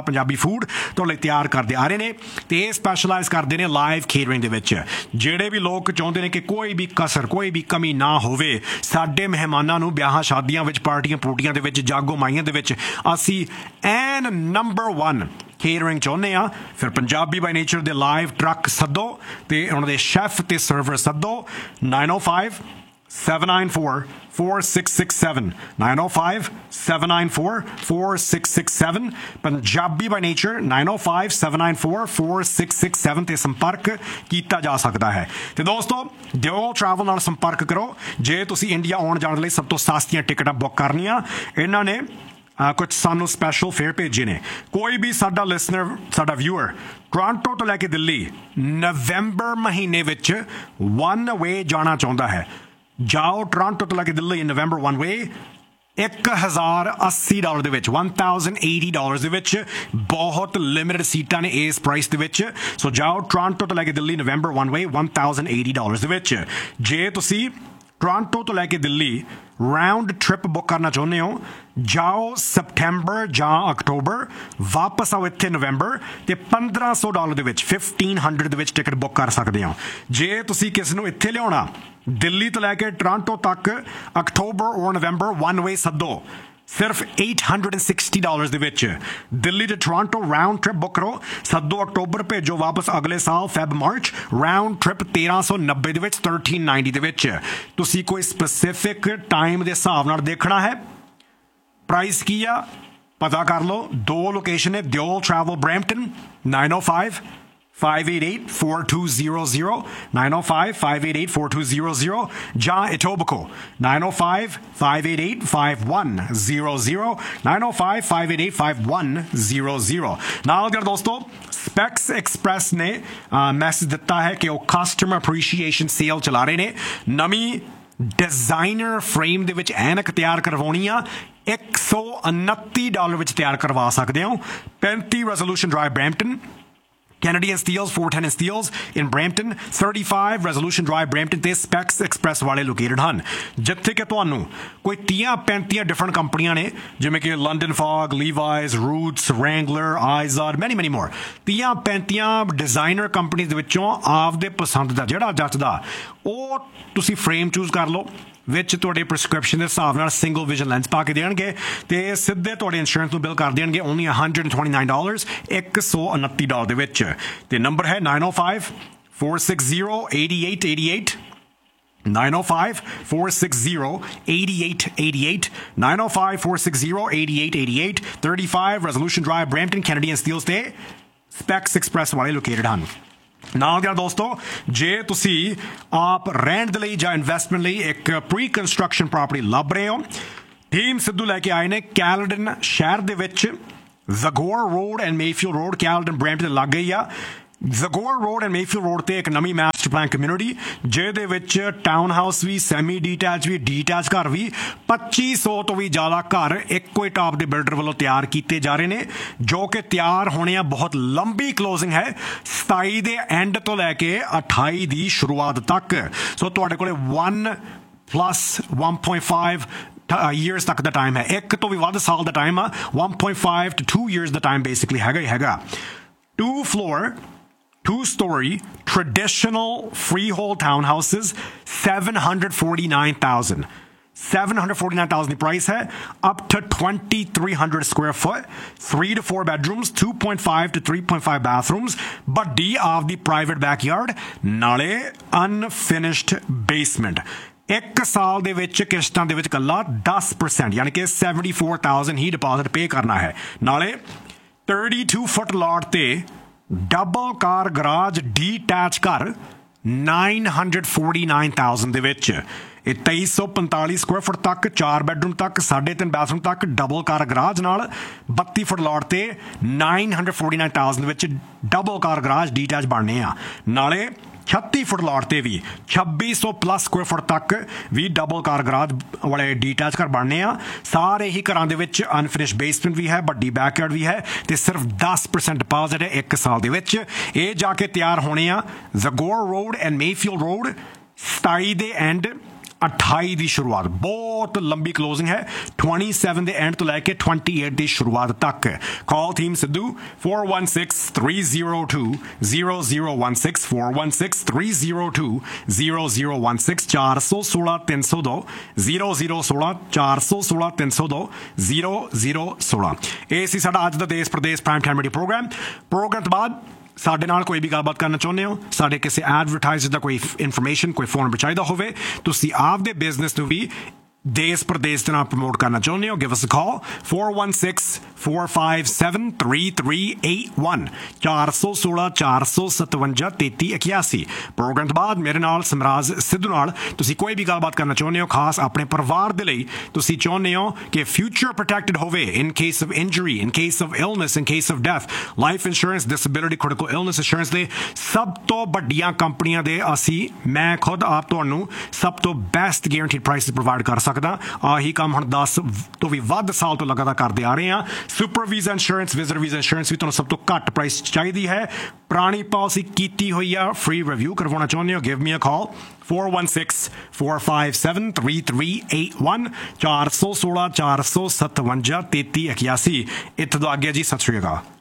ਪੰਜਾਬੀ ਫੂਡ ਤੁਹਾਡੇ ਲਈ ਤਿਆਰ ਕਰਦੇ ਆ ਰਹੇ ਨੇ ਤੇ ਇਹ ਸਪੈਸ਼ਲਾਈਜ਼ ਕਰਦੇ ਨੇ ਲਾਈਵ ਕੇਟਰਿੰਗ ਦੇ ਵਿੱਚ। ਜਿਹੜੇ ਵੀ ਲੋਕ ਚਾਹੁੰਦੇ ਨੇ ਕਿ ਕੋਈ ਵੀ ਕਸਰ ਕੋਈ ਵੀ ਕਮੀ ਨਾ ਹੋਵੇ ਸਾਡੇ ਮਹਿਮਾਨਾਂ ਨੂੰ ਵਿਆਹਾਂ ਸ਼ਾਦੀਆਂ ਵਿੱਚ ਪਾਰਟੀਆਂ ਪੂਟੀਆਂ ਦੇ ਵਿੱਚ ਜਾਗੋ ਮਾਈਆਂ ਦੇ ਵਿੱਚ ਅਸੀਂ ਐਨ ਨੰਬਰ 1 ਕੇਟਰਿੰਗ ਚਾਹੁੰਦੇ ਆ। ਫਿਰ ਪੰਜਾਬੀ ਬਾਈ ਨੇਚਰ ਦੇ ਲਾਈਵ ਟਰੱਕ ਸੱਦੋ ਤੇ ਉਹਨਾਂ ਦੇ ਸ਼ੈਫ ਤੇ ਸਰਵਰ ਸੱਦੋ 905-794-4667 905-794-4667 ਪੰਜਾਬੀ ਬਾਈ ਨੇਚਰ 905-794-4667 ਤੇ ਸੰਪਰਕ ਕੀਤਾ ਜਾ ਸਕਦਾ ਹੈ। ਤੇ ਦੋਸਤੋ ਦਿਓਲ ਟਰੈਵਲ ਨਾਲ ਸੰਪਰਕ ਕਰੋ ਜੇ ਤੁਸੀਂ ਇੰਡੀਆ ਆਉਣ ਜਾਣ ਲਈ ਸਭ ਤੋਂ ਸਸਤੀਆਂ ਟਿਕਟਾਂ ਬੁੱਕ ਕਰਨੀਆਂ। ਇਹਨਾਂ ਨੇ ਕੁਝ ਸਾਨੂੰ ਸਪੈਸ਼ਲ ਫੇਅਰ ਭੇਜੇ ਨੇ। ਕੋਈ ਵੀ ਸਾਡਾ ਲਿਸਨਰ ਸਾਡਾ ਵਿਊਅਰ ਟੋਰਾਂਟੋ ਤੋਂ ਲੈ ਕੇ ਦਿੱਲੀ ਨਵੰਬਰ ਮਹੀਨੇ ਵਿੱਚ 1 ਵੇ ਜਾਣਾ ਚਾਹੁੰਦਾ ਹੈ, ਜਾਓ ਟੋਰਾਂਟੋ ਤੋਂ ਲੈ ਕੇ ਦਿੱਲੀ ਨਵੰਬਰ 1 ਵੇ $1,080 ਦੇ ਵਿੱਚ $1,080 ਦੇ ਵਿੱਚ ਬਹੁਤ ਲਿਮਿਟਡ ਸੀਟਾਂ ਨੇ ਇਸ ਪ੍ਰਾਈਸ ਦੇ ਵਿੱਚ। ਸੋ ਜਾਓ ਟੋਰਾਂਟੋ ਤੋਂ ਲੈ ਕੇ ਦਿੱਲੀ ਨਵੰਬਰ 1 ਵੇ $1,080 ਦੇ ਵਿੱਚ। ਜੇ ਤੁਸੀਂ ਟੋਰਾਂਟੋ ਤੋਂ ਲੈ ਕੇ ਦਿੱਲੀ ਰਾਊਂਡ ਟ੍ਰਿਪ ਬੁੱਕ ਕਰਨਾ ਚਾਹੁੰਦੇ ਹੋ ਜਾਓ ਸਪਟੈਂਬਰ ਜਾਂ ਅਕਤੂਬਰ ਵਾਪਸ ਆਓ ਇੱਥੇ ਨਵੰਬਰ ਤੇ $1,500 ਦੇ ਵਿੱਚ 1500 ਦੇ ਵਿੱਚ ਟਿਕਟ ਬੁੱਕ ਕਰ ਸਕਦੇ ਹੋ। ਜੇ ਤੁਸੀਂ ਕਿਸ ਨੂੰ ਇੱਥੇ ਲਿਆਉਣਾ ਦਿੱਲੀ ਤੋਂ ਲੈ ਕੇ ਟੋਰਾਂਟੋ ਤੱਕ ਅਕਤੂਬਰ ਔਰ ਨਵੰਬਰ 1 ਵੇ ਸੱਦੋ ਸਿਰਫ $860 ਦੇ ਵਿੱਚ। ਦਿੱਲੀ ਤੋਂ ਟੋਰਾਂਟੋ ਰਾਊਂਡ ਟ੍ਰਿਪ ਬੁੱਕ ਕਰੋ ਸੱਦੋ ਅਕਤੂਬਰ ਭੇਜੋ ਵਾਪਸ ਅਗਲੇ ਸਾਲ ਫੈਬ ਮਾਰਚ ਰਾਊਂਡ ਟ੍ਰਿਪ 1390 ਦੇ ਵਿੱਚ 1390 ਦੇ ਵਿੱਚ। ਤੁਸੀਂ ਕੋਈ ਸਪੈਸੀਫਿਕ ਟਾਈਮ ਦੇ ਹਿਸਾਬ ਨਾਲ ਦੇਖਣਾ ਹੈ ਪ੍ਰਾਈਸ ਕੀ ਆ ਪਤਾ ਕਰ ਲਓ। 2 ਲੋਕੇਸ਼ਨ ਹੈ ਦਿਓਲ ਟਰੈਵਲ ਬਰੈਂਪਟਨ 905-588-4200 905-588-4200 ਜਾਂ ਇਟੋਬਿਕੋ 905-588-5100 905-588-5100। ਨਾਲ ਦੇ ਦੋਸਤੋ ਸਪੈਕਸ ਐਕਸਪ੍ਰੈਸ ਨੇ ਮੈਸੇਜ ਦਿੱਤਾ ਹੈ ਕਿ ਉਹ ਕਸਟਮਰ ਅਪਰੀਸ਼ੀਏਸ਼ਨ ਸੇਲ ਚਲਾ ਰਹੇ ਨੇ। ਨਵੀਂ ਡਿਜ਼ਾਈਨਰ ਫਰੇਮ ਦੇ ਵਿੱਚ ਐਨਕ ਤਿਆਰ ਕਰਵਾਉਣੀ ਆ $129 ਵਿੱਚ ਤਿਆਰ ਕਰਵਾ ਸਕਦੇ ਹੋ। 35 resolution drive Brampton Canadian Steels 410 and Steels in Brampton 35 Resolution Drive Brampton ਤੇ Specs Express ਵਾਲੇ ਲੋਕੇਟਡ ਹਨ ਜਿੱਥੇ ਕਿ ਤੁਹਾਨੂੰ ਕੋਈ 30-35 ਡਿਫਰੈਂਟ ਕੰਪਨੀਆਂ ਨੇ ਜਿਵੇਂ ਕਿ ਲੰਡਨ ਫੌਗ ਲੀਵਾਈਜ਼ ਰੂਟਸ ਰੈਂਗਲਰ ਆਈਜ਼ਾਰ ਮੈਨੀ ਮੋਰ 30-35 ਡਿਜ਼ਾਈਨਰ ਕੰਪਨੀਆਂ ਦੇ ਵਿੱਚੋਂ ਆਪਦੇ ਪਸੰਦ ਦਾ ਜਿਹੜਾ ਜੱਚਦਾ ਉਹ ਤੁਸੀਂ ਫਰੇਮ ਚੂਜ਼ ਕਰ ਲਓ ਵਿੱਚ ਤੁਹਾਡੇ ਪ੍ਰਸਕ੍ਰਿਪਸ਼ਨ ਦੇ ਹਿਸਾਬ ਨਾਲ ਸਿੰਗਲ ਵਿਜ਼ਨ ਲੈਂਸ ਪਾ ਕੇ ਦੇਣਗੇ ਤੇ ਸਿੱਧੇ ਤੁਹਾਡੇ ਇੰਸ਼ੋਰੈਂਸ ਨੂੰ ਬਿਲ ਕਰ ਦੇਣਗੇ ਓਨਲੀ $129 $129 ਦੇ ਵਿੱਚ। ਤੇ ਨੰਬਰ ਹੈ 905-460-8888 905-460-8888 905-460-8888 35 Resolution Drive Brampton Canadian Steels ਤੇ Specs Express ਵਾਲੇ ਲੋਕੇਟਡ ਹਨ। ਨਾਲ ਦਿਆਂ ਦੋਸਤੋ ਜੇ ਤੁਸੀਂ ਆਪ ਰਹਿਣ ਦੇ ਲਈ ਜਾਂ ਇਨਵੈਸਟਮੈਂਟ ਲਈ ਇੱਕ ਪ੍ਰੀ ਕੰਸਟਰਕਸ਼ਨ ਪ੍ਰਾਪਰਟੀ ਲੱਭ ਰਹੇ ਹੋ ਟੀਮ ਸਿੱਧੂ ਲੈ ਕੇ ਆਏ ਨੇ ਕੈਲਡਨ ਸ਼ਹਿਰ ਦੇ ਵਿੱਚ ਜ਼ਗੋਰ road and Mayfield road Caledon Brampton ਦੇ ਲਾਗੇ ਹੀ ਆ। ਜ਼ਗੋਰ ਰੋਡ ਐਂਡ ਮੇਫੀਲਡ ਰੋਡ ਤੇ ਇੱਕ ਨਵੀਂ ਮਾਸਟਰ ਪਲਾਨ ਕਮਿਊਨਿਟੀ ਜਿਹਦੇ ਵਿੱਚ ਟਾਊਨ ਹਾਊਸ ਵੀ ਸੈਮੀ ਡੀਟੈਚ ਵੀ ਡੀਟੈਚ ਘਰ ਵੀ 2500 ਤੋਂ ਵੀ ਜ਼ਿਆਦਾ ਘਰ ਇੱਕੋ ਹੀ ਟਾਪ ਦੇ ਬਿਲਡਰ ਵੱਲੋਂ ਤਿਆਰ ਕੀਤੇ ਜਾ ਰਹੇ ਨੇ ਜੋ ਕਿ ਤਿਆਰ ਹੋਣੇ ਆ। ਬਹੁਤ ਲੰਬੀ ਕਲੋਜ਼ਿੰਗ ਹੈ 27 ਦੇ ਐਂਡ ਤੋਂ ਲੈ ਕੇ 28 ਦੀ ਸ਼ੁਰੂਆਤ ਤੱਕ। ਸੋ ਤੁਹਾਡੇ ਕੋਲੇ 1+1.5 years ਤੱਕ ਦਾ ਟਾਈਮ ਹੈ। ਇੱਕ ਤੋਂ ਵੀ ਵੱਧ ਸਾਲ ਦਾ ਟਾਈਮ ਆ 1.5 to 2 years the time basically ਹੈਗਾ ਹੀ ਹੈਗਾ। 2 floor 2-story traditional freehold townhouses $749,000 the price hai up to 2,300 square foot 3 to 4 bedrooms 2.5 to 3.5 bathrooms but D of the private backyard nale unfinished basement। 1 ਸਾਲ ਦੇ ਵਿੱਚ ਕਿਸ਼ਤਾਂ ਦੇ ਵਿੱਚ ਕੱਲਾ 10% ਯਾਨੀ ਕਿ 74,000 ਹੀ ਡਿਪੋਜ਼ਿਟ ਪੇ ਕਰਨਾ ਹੈ। ਨਾਲੇ 32 ਫੁੱਟ ਲਾਟ ਤੇ ਡਬਲ ਕਾਰ ਗਰਾਜ ਡੀਟੈਚ ਘਰ 949,000 ਦੇ ਵਿੱਚ। ਇਹ 2345 ਸਕੁਆਇਰ ਫੁੱਟ ਤੱਕ 4 ਬੈਡਰੂਮ ਤੱਕ 3.5 ਬਾਥਰੂਮ ਤੱਕ ਡਬਲ ਕਾਰ ਗਰਾਜ ਨਾਲ 32 ਫੁੱਟ ਲਾਟ ਤੇ 949,000 ਵਿੱਚ ਡਬਲ ਕਾਰ ਗਰਾਜ ਡੀਟੈਚ ਬਣਨੇ ਆ। ਨਾਲੇ 36 ਫੁੱਟ ਲਾਟ ਤੇ ਵੀ 2600 ਪਲੱਸ ਸਕੁਆਇਰ ਫੁੱਟ ਤੱਕ ਵੀ ਡਬਲ ਕਾਰ ਗਰਾਜ ਵਾਲੇ ਡੀਟੈਚ ਘਰ ਬਣਨੇ ਆ। ਸਾਰੇ ਹੀ ਘਰਾਂ ਦੇ ਵਿੱਚ ਅਨਫਿਨਿਸ਼ ਬੇਸਮੈਂਟ ਵੀ ਹੈ ਵੱਡੀ ਬੈਕਯਾਰਡ ਵੀ ਹੈ ਤੇ ਸਿਰਫ 10% ਡਿਪੋਜ਼ਿਟ ਹੈ 1 ਸਾਲ ਦੇ ਵਿੱਚ। ਇਹ ਜਾ ਕੇ ਤਿਆਰ ਹੋਣੇ ਆ ਜ਼ਗੋਰ ਰੋਡ ਐਂਡ ਮੇਫੀਲਡ ਰੋਡ 27 ਦੇ ਐਂਡ 28 ਦੀ ਸ਼ੁਰੂਆਤ, ਬਹੁਤ ਲੰਬੀ ਕਲੋਜ਼ਿੰਗ ਹੈ, 27 ਦੇ ਐਂਡ ਤੋਂ ਲੈ ਕੇ 28 ਦੀ ਸ਼ੁਰੂਆਤ ਤੱਕ। ਕਾਲ ਟੀਮ ਸਿੱਧੂ 4163020016 4163020016 416 302 0016 416 302 0016। ਇਹ ਸੀ ਸਾਡਾ ਅੱਜ ਦਾ ਦੇਸ਼ Pradesh prime time media programme ਤੋਂ ਬਾਅਦ ਸਾਡੇ ਨਾਲ ਕੋਈ ਵੀ ਗੱਲਬਾਤ ਕਰਨਾ ਚਾਹੁੰਦੇ ਹੋ, ਸਾਡੇ ਕਿਸੇ ਐਡਵਰਟਾਈਜ਼ਰ ਦਾ ਕੋਈ ਇਨਫੋਰਮੇਸ਼ਨ, ਕੋਈ ਫੋਨ ਨੰਬਰ ਚਾਹੀਦਾ ਹੋਵੇ, ਤੁਸੀਂ ਆਪਦੇ ਬਿਜ਼ਨਸ ਨੂੰ ਵੀ ਦੇਸ਼ ਪ੍ਰਦੇਸ਼ ਦੇ ਨਾਲ ਪ੍ਰਮੋਟ ਕਰਨਾ ਚਾਹੁੰਦੇ ਹੋ, ਗਿਵ ਅਸ ਅ ਕਾਲ 4164573381 416 457 3381। ਪ੍ਰੋਗਰਾਮ ਤੋਂ ਬਾਅਦ ਮੇਰੇ ਨਾਲ ਸਮਰਾਜ ਸਿੱਧੂ ਨਾਲ ਤੁਸੀਂ ਕੋਈ ਵੀ ਗੱਲਬਾਤ ਕਰਨਾ ਚਾਹੁੰਦੇ ਹੋ, ਖਾਸ ਆਪਣੇ ਪਰਿਵਾਰ ਦੇ ਲਈ ਤੁਸੀਂ ਚਾਹੁੰਦੇ ਹੋ ਕਿ ਫਿਊਚਰ ਪ੍ਰੋਟੈਕਟਡ ਹੋਵੇ in case of injury, in case of illness, in case of death. Life insurance, disability, critical illness insurance ਦੇ ਸਭ ਤੋਂ ਵੱਡੀਆਂ ਕੰਪਨੀਆਂ ਦੇ ਮੈਂ ਖੁਦ ਆਪ ਤੁਹਾਨੂੰ ਸਭ ਤੋਂ ਬੈਸਟ ਗੈਰੰਟੀਡ ਪ੍ਰਾਈਸ ਪ੍ਰੋਵਾਈਡ ਕਰ ਸਕਦਾ। ਆਹੀ ਕੰਮ ਹੁਣ 10 ਤੋਂ ਵੀ ਵੱਧ ਸਾਲ ਤੋਂ ਲਗਾਤਾਰ ਕਰਦੇ ਆ ਰਹੇ ਹਾਂ। Super visa insurance, visitor visa insurance ਵੀ ਤੁਹਾਨੂੰ ਸਭ ਤੋਂ ਘੱਟ ਪ੍ਰਾਈਸ ਚਾਹੀਦੀ ਹੈ। ਪੁਰਾਣੀ ਪਾਲਿਸੀ ਕੀਤੀ ਹੋਈ ਆ, ਫ੍ਰੀ ਰਿਵਿਊ ਕਰਵਾਉਣਾ ਚਾਹੁੰਦੇ ਹੋ, ਗਿਵ ਮੀ ਅ ਕਾਲ 4164573381 416 457 3381। ਇੱਥੇ ਤੋਂ ਅੱਗੇ ਜੀ, ਸਤਿ ਸ਼੍ਰੀ ਅਕਾਲ।